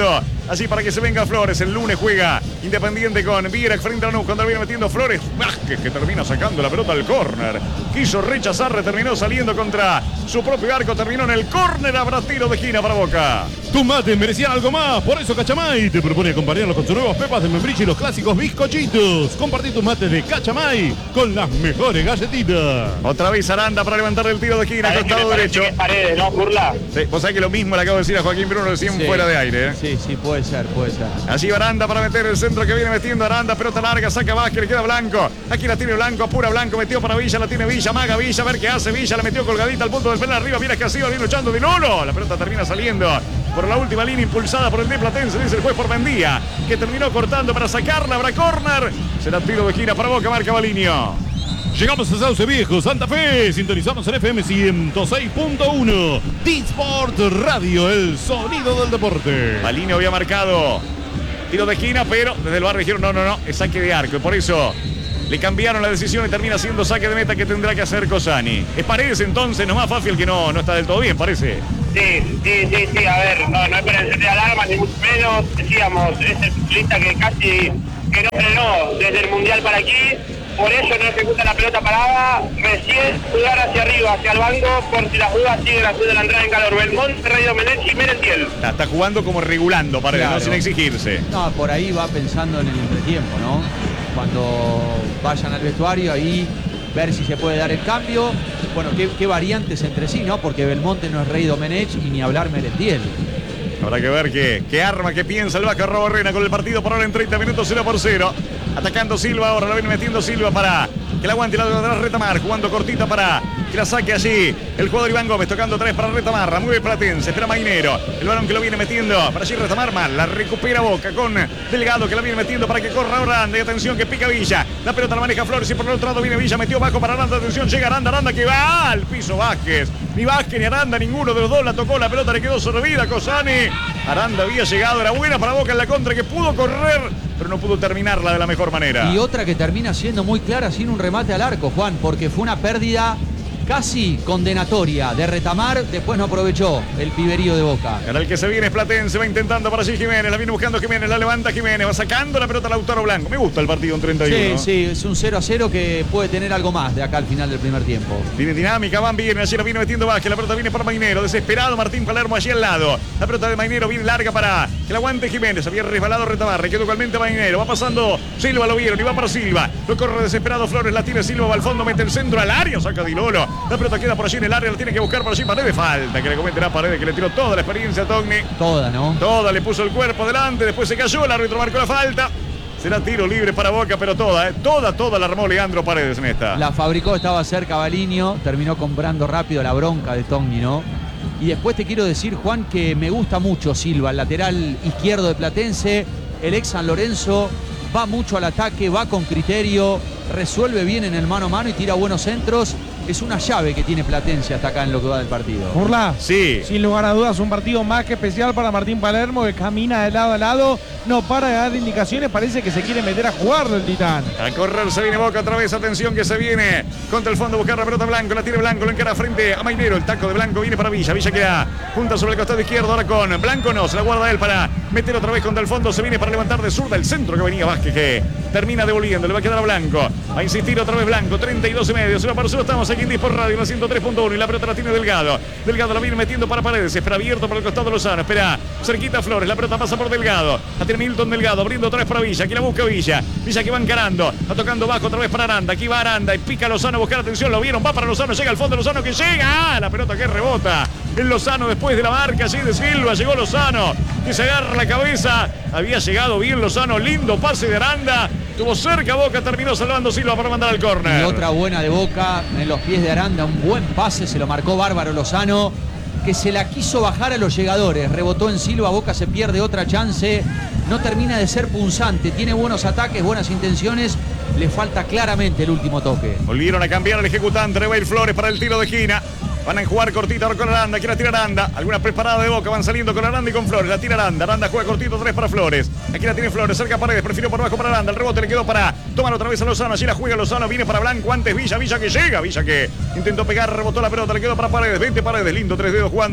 B: Así para que se venga Flores. El lunes juega Independiente con Vieira frente a Lanús. Cuando viene metiendo Flores, Vázquez que termina sacando la pelota al córner. Quiso rechazar, terminó saliendo contra su propio arco. Terminó en el córner. Habrá tiro de esquina para Boca.
C: Tus mates merecían algo más. Por eso Cachamay te propone acompañarlos con sus nuevas pepas de membrillo y los clásicos bizcochitos. Compartí tus mates de Cachamay con las mejores galletitas.
B: Otra vez Aranda para levantar el tiro de esquina. Costado derecho.
A: Paredes, ¿no? Burla.
B: Sí, vos sabés que lo mismo le acabo de decir a Joaquín Bruno recién
E: Sí.
B: fuera de aire. ¿eh?
E: Sí, sí, puede ser, puede ser.
B: Allí Aranda para meter el centro que viene metiendo Aranda. Pelota larga, saca Vázquez, le queda Blanco. Aquí la tiene Blanco, apura Blanco, metió para Villa, la tiene Villa, maga Villa, a ver qué hace Villa, la metió colgadita al punto del penal arriba. Mira que ha sido, viene luchando de Lolo. La pelota termina saliendo por la última línea impulsada por el de Platense, dice el juez por Mendía, que terminó cortando para sacarla. Habrá córner. Será tiro de esquina para Boca, marca Baliño.
C: Llegamos a Sauce Viejo, Santa Fe. Sintonizamos en F M ciento seis punto uno. D-Sport Radio, el sonido del deporte.
B: Baliño había marcado tiro de esquina, pero desde el bar dijeron no, no, no, es saque de arco. Y por eso le cambiaron la decisión y termina siendo saque de meta que tendrá que hacer Cosani. Es Paredes entonces, nomás Fafi el que no, no está del todo bien, parece.
A: Sí, sí, sí, sí, a ver, no, no es para encender alarma, ni mucho menos. Decíamos, es el futbolista que casi que no frenó desde el Mundial para aquí. Por eso no ejecuta la pelota parada, recién jugar hacia arriba, hacia el banco, por si la jugada sigue la de la entrada en calor. Belmonte, Rey Domenech y Merentiel.
B: Está, está jugando como regulando, Paredes,
E: Claro.
B: no sin exigirse.
E: No, por ahí va pensando en el entretiempo, ¿no? Cuando vayan al vestuario, ahí ver si se puede dar el cambio. Bueno, qué, qué variantes entre sí, ¿no? Porque Belmonte no es Rey Domenech y ni hablar Merentiel.
B: Habrá que ver qué, qué arma, qué piensa el Vaca Robarrena con el partido por ahora en treinta minutos, cero por cero. Atacando Silva ahora, la viene metiendo Silva para que la aguante la de atrás Retamar, jugando cortita para que la saque allí el jugador Iván Gómez, tocando tres para Retamarra, muy bien Platense, espera Mainero, el balón que lo viene metiendo para allí Retamar, mal, la recupera Boca con Delgado que la viene metiendo para que corra Aranda, y atención que pica Villa, la pelota la maneja Flores y por el otro lado viene Villa, metió bajo para Aranda, atención, llega Aranda, Aranda que va al piso Vázquez, ni Vázquez ni Aranda, ninguno de los dos la tocó, la pelota le quedó servida a Cosani, Aranda había llegado, era buena para Boca en la contra que pudo correr, pero no pudo terminarla de la mejor manera.
E: Y otra que termina siendo muy clara sin un remate al arco, Juan, porque fue una pérdida casi condenatoria de Retamar, después no aprovechó el piberío de Boca.
B: Ahora el que se viene es Platense, va intentando para allí Jiménez, la viene buscando Jiménez, la levanta Jiménez, va sacando la pelota a Lautaro Blanco. Me gusta el partido en treinta y uno.
E: Sí, sí, es un cero a cero que puede tener algo más de acá al final del primer tiempo.
B: Tiene dinámica, van bien, allí la viene metiendo Vázquez, la pelota viene para Mainero, desesperado Martín Palermo allí al lado. La pelota de Mainero bien larga para que la aguante Jiménez, había resbalado Retamar, quedó igualmente Mainero, va pasando Silva, lo vieron y va para Silva. Lo corre desesperado Flores, la tiene Silva, va al fondo, mete el centro al área, saca Di Lolo. La pelota queda por allí en el área, la tiene que buscar por allí Paredes, falta que le cometerá Paredes, que le tiró toda la experiencia a Togni.
E: Toda, ¿no?
B: Toda, le puso el cuerpo delante, después se cayó, el árbitro marcó la falta. Será tiro libre para Boca, pero toda, ¿eh? toda, toda la armó Leandro Paredes en esta.
E: La fabricó, estaba cerca Baliño, terminó comprando rápido la bronca de Togni, ¿no? Y después te quiero decir, Juan, que me gusta mucho Silva, el lateral izquierdo de Platense, el ex San Lorenzo, va mucho al ataque, va con criterio, resuelve bien en el mano a mano y tira buenos centros. Es una llave que tiene Platense hasta acá en lo que va del partido.
D: Burla.
B: Sí.
D: Sin lugar a dudas, un partido más que especial para Martín Palermo, que camina de lado a lado, no para de dar indicaciones, parece que se quiere meter a jugarlo el Titán.
B: A correr se viene Boca otra vez, atención que se viene contra el fondo, buscar la pelota Blanco, la tiene Blanco, lo encara frente a Mainero, el taco de Blanco viene para Villa, Villa queda junta sobre el costado izquierdo, ahora con Blanco no, se la guarda él para meter otra vez contra el fondo, se viene para levantar de zurda el centro que venía Vázquez, que termina devolviendo, le va a quedar a Blanco, va a insistir otra vez Blanco, treinta y dos y medio, cero para cero, estamos aquí en D-Sport Radio, en la ciento tres punto uno y la pelota la tiene Delgado, Delgado la viene metiendo para Paredes, espera abierto para el costado Lozano, espera cerquita Flores, la pelota pasa por Delgado, la tiene Milton Delgado, abriendo otra vez para Villa, aquí la busca Villa, Villa que va encarando, va tocando bajo otra vez para Aranda, aquí va Aranda y pica Lozano a buscar atención, lo vieron, va para Lozano, llega al fondo Lozano que llega, ¡ah! La pelota que rebota, el Lozano después de la marca allí de Silva, llegó Lozano, que se agarra la cabeza, había llegado bien Lozano, lindo pase de Aranda, tuvo cerca Boca, terminó salvando Silva para mandar al córner.
E: Y otra buena de Boca en los pies de Aranda, un buen pase, se lo marcó bárbaro Lozano, que se la quiso bajar a los llegadores, rebotó en Silva, Boca se pierde otra chance, no termina de ser punzante, tiene buenos ataques, buenas intenciones, le falta claramente el último toque.
B: Volvieron a cambiar al ejecutante, Rebail Flores para el tiro de esquina. Van a jugar cortita ahora con Aranda, quiere tirar Aranda. Algunas preparadas de Boca van saliendo con Aranda y con Flores. La tira Aranda, Aranda juega cortito, tres para Flores. Aquí la tiene Flores, cerca Paredes, prefirió por abajo para Aranda. El rebote le quedó para tomar otra vez a Lozano. Allí la juega Lozano, viene para Blanco, antes Villa, Villa que llega. Villa que intentó pegar, rebotó la pelota, le quedó para Paredes. veinte Paredes, lindo, tres dedos jugando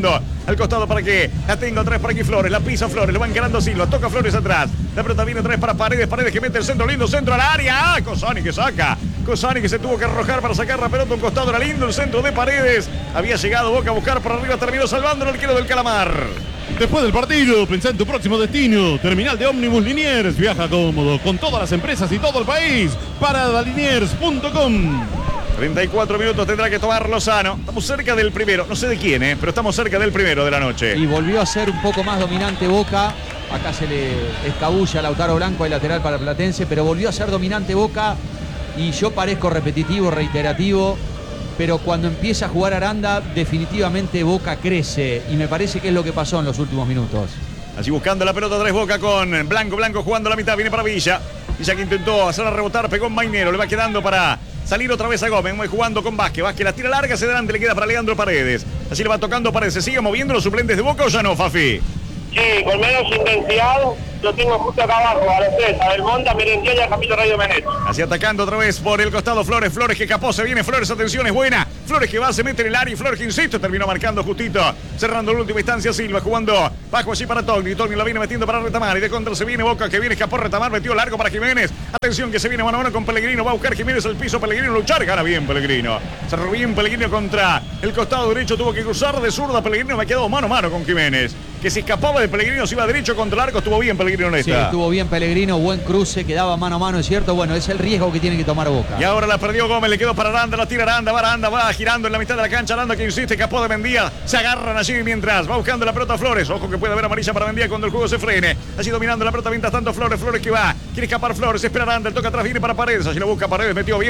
B: al costado para que la tenga otra vez por aquí Flores, la pisa Flores, lo va encarando Silva, toca Flores atrás, la pelota viene otra vez para Paredes, Paredes que mete el centro, lindo centro al área, ¡ah! Cosani que saca, Cosani que se tuvo que arrojar para sacar la pelota a un costado, era lindo el centro de Paredes, había llegado Boca a buscar por arriba, terminó salvando el arquero del Calamar.
C: Después del partido, pensá en tu próximo destino. Terminal de ómnibus Liniers. Viaja cómodo con todas las empresas y todo el país. Parada liniers punto com.
B: treinta y cuatro minutos tendrá que tomar Lozano. Estamos cerca del primero. No sé de quién, ¿eh? Pero estamos cerca del primero de la noche.
E: Y volvió a ser un poco más dominante Boca. Acá se le escabulla a Lautaro Blanco, el lateral para Platense. Pero volvió a ser dominante Boca. Y yo parezco repetitivo, reiterativo. Pero cuando empieza a jugar Aranda, definitivamente Boca crece. Y me parece que es lo que pasó en los últimos minutos.
B: Allí buscando la pelota tres Boca con Blanco, Blanco jugando la mitad, viene para Villa. Villa que intentó hacer a rebotar, pegó en Mainero, le va quedando para salir otra vez a Gómez, muy jugando con Vázquez. Vázquez la tira larga, hacia adelante, le queda para Leandro Paredes. Así le va tocando Paredes, ¿se sigue moviendo los suplentes de Boca o ya no, Fafi?
A: Sí, con menos intensidad, lo tengo justo acá abajo, a los tres, a Belmonte, a Merentiel y a Camilo Radio Menet.
B: Así atacando otra vez por el costado Flores, Flores que capó, se viene Flores, atención, es buena. Flores que va, se mete en el área y Flores que insiste, terminó marcando justito. Cerrando la última instancia Silva, jugando bajo allí para Togni. Togni la viene metiendo para Retamar y de contra se viene Boca que viene, escapó Retamar, metió largo para Jiménez. Atención que se viene mano a mano con Pellegrino, va a buscar Jiménez al piso, Pellegrino luchar, gana bien Pellegrino. Cerró bien Pellegrino contra el costado derecho, tuvo que cruzar de zurda Pellegrino, me quedó mano a mano con Jiménez. Que se escapaba de Pellegrino, se iba derecho contra el arco, estuvo bien Pellegrino en esta.
E: Sí, estuvo bien Pellegrino, buen cruce, quedaba mano a mano, es cierto. Bueno, es el riesgo que tiene que tomar Boca.
B: Y ahora la perdió Gómez, le quedó para Aranda, la tira Aranda, va Aranda, va girando en la mitad de la cancha, Aranda que insiste, capó de Mendía, se agarran allí mientras va buscando la pelota Flores. Ojo que puede haber amarilla para Mendía cuando el juego se frene. Allí dominando la pelota mientras tanto Flores, Flores que va, quiere escapar Flores, espera Aranda, el toque atrás, viene para Paredes, allí lo busca Paredes, metió bien.